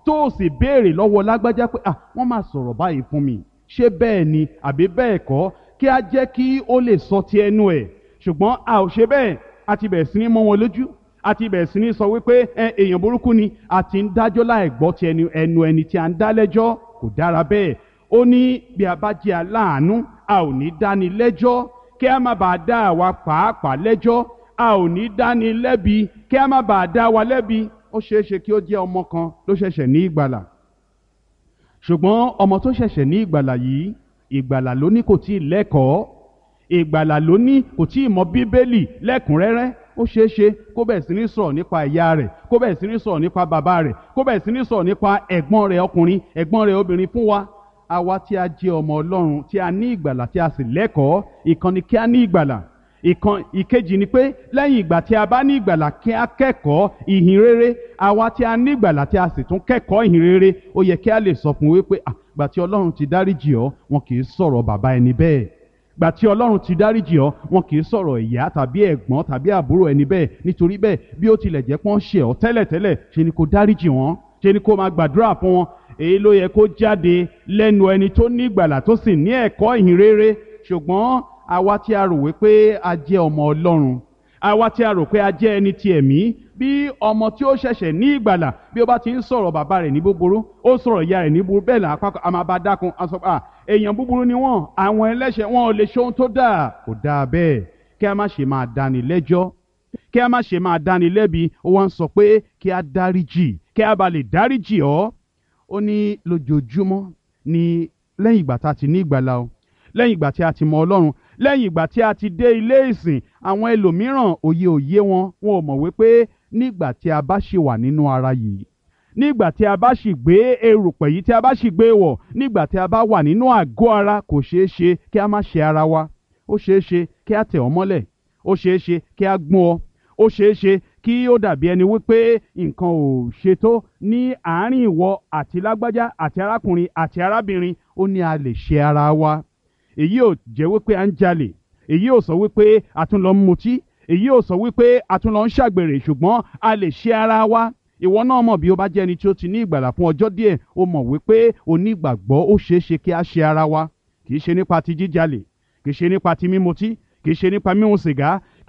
tó o sì béèrè lọ́wọ́ lágbájá pé ah wọ́n máa sọ̀rọ̀ báyìí fún mi, ṣé bẹ́ẹ̀ ni àbí bẹ́ẹ̀ kọ́, kí a jẹ́ kí ó lè sọ ti ẹnu ẹ̀. Ṣùgbọ́n a ò ṣe bẹ́ẹ̀, a ti bẹ̀rẹ̀ sí ní mọ́ wọn lójú, a ti bẹ̀rẹ̀ sí ní sọ wípé èèyàn burúkú ni, a ti ń dájọ́ láì gbọ́ ti ẹnu ẹnu ẹni tí a ń dá lẹ́jọ́. Kò dára bẹ́ẹ̀. Ó ní bí a bá jẹ́ aláàánú, a ò ní dáni lẹ́jọ́, kí a má bàa dá àwa pàápàá lẹ́jọ́, a ò ní dáni lẹ́bi, kí a má bàa dá wa lẹ́bi. Ó ṣeé ṣe kí ó jẹ́ ọmọ kan ló ṣẹ̀ṣẹ̀ ní ìgbàlà, ṣùgbọ́n ọmọ tó ṣẹ̀ṣẹ̀ ní ìgbàlà yìí, ìgbàlà ló ní kò tí ì lẹ́kọ̀ọ́, ìgbàlà ló ní kò tí ì mọ bíbélì lẹ́kùnrẹ́rẹ́. Ó ṣeé ṣe kó bẹ̀rẹ̀ sí ní sọ̀rọ̀ nípa ìyá rẹ̀, kó bẹ̀rẹ̀ sí ní sọ̀rọ̀ nípa bàbá rẹ̀, kó bẹ̀rẹ̀ sí ní sọ̀rọ̀ nípa ẹ̀gbọ́n rẹ̀ ọkùnrin, ẹ̀gbọ́n rẹ̀ obìnrin fún wa. Àwa tí a jẹ́ ọmọ Ọlọ́run, tí a ní ìgbàlà, tí a sì lẹ́kọ̀ọ́, ìkan ni kí a ní ìgbàlà, ìkan ìkejì ni pé lẹ́yìn ìgbà tí a bá ní ìgbàlà, kí a kẹ́kọ̀ọ́ ìhìn rere. Àwa tí a ní ìgbàlà, tí a sì tún kẹ́kọ̀ọ́ ìhìn rere, ó yẹ kí a lè sọ fún wípé àgbà tí Ọlọ́run ti dáríjì ọ́, wọn kì í sọ̀rọ̀ bàbá ẹni bẹ́ẹ̀. Gbà tí Ọlọ́run ti dáríjì ọ́, wọn kì í sọ̀rọ̀ ìyá tàbí ẹ̀gbọ́n tàbí àbúrò ẹni bẹ́ẹ̀. Nítorí bẹ́ẹ̀, bí ó tilẹ̀ jẹ́ pé wọ́n ṣẹ̀ ọ́ tẹ́lẹ̀tẹ́lẹ̀, ṣe ni kó dáríjì wọ́n, ṣe ni kó máa gbàdúrà fún wọn. Èyí ló yẹ kó jáde lẹ́nu ẹni tó ní ìgbàlà tó sì ní ẹ̀kọ́ ìhìn rere. Ṣùgbọ́n àwa tí a rò wípé a jẹ́ ọmọ Ọlọ́run, àwa tí a rò pé a jẹ́ ẹni ti ẹ̀mí, bí ọmọ tí ó ṣẹ̀ṣẹ̀ ní ìgbàlà, bí ó bá ti ń sọ̀rọ̀ bàbá rẹ̀ ní búburú, ó sọ̀rọ̀ ìyá rẹ̀ ní búburú, bẹ́ẹ̀ là á a máa bá dákun, a sọ pé à èèyàn búburú ni wọ́n, àwọn ẹlẹ́ṣẹ̀ wọn ò lè ṣe ohun tó dáa. Kò dáa bẹ́ẹ̀. Kí a má ṣe máa dáni lẹ́jọ́, kí a má ṣe máa dáni lẹ́bi. Ó wá ń sọ pé kí a dáríjì, kí a bá lè dáríjì ọ́. Ó ní lójoojúmọ́ ni lẹ́yìn ìgbà tá a ti ní ìgbàlà o, lẹ́yìn ìgbà tí a ti mọ Ọlọ́run, lẹ́yìn ìgbà tí a ti dé ilé ìsìn, àwọn ẹlòmíràn òye òye wọn, wọn ò mọ̀ wípé nígbà tí a bá ṣì wà nínú ara yìí, nígbà tí a bá ṣì gbé erùpẹ̀ yìí tí a bá ṣì gbé wọ̀, nígbà tí a bá wà nínú àgọ́ ara, kò ṣeé ṣe kí a má ṣe ara wa. Ó ṣeé ṣe kí a tẹ̀ ọ́ mọ́lẹ̀, ó ṣeé ṣe kí a gbọ́n ọ, ó ṣeé ṣe kí ó dàbí ẹni wípé nǹkan ò ṣe tó ní àárín ìwọ àti lágbájá àti arákùnrin àti arábìnrin. Ó ní a lè ṣe ara wa. Èyí ò jẹ́ wípé à ń jalè, èyí ò sọ wípé a tún lọ ń mutí, èyí ò sọ wípé a tún lọ ń ṣàgbèrè, ṣùgbọ́n a lè ṣe ara wa. Ìwọ náà mọ̀, bí ó bá jẹ́ ẹni tí ó ti ní ìgbàlà fún ọjọ́ díẹ̀, ó mọ̀ wípé onígbàgbọ́ ó ṣeé ṣe kí a ṣe ara wa. Kì í ṣe nípa ti jíjalè, kì í ṣe nípa ti mímutí, kì í ṣe nípa mímu sìgá,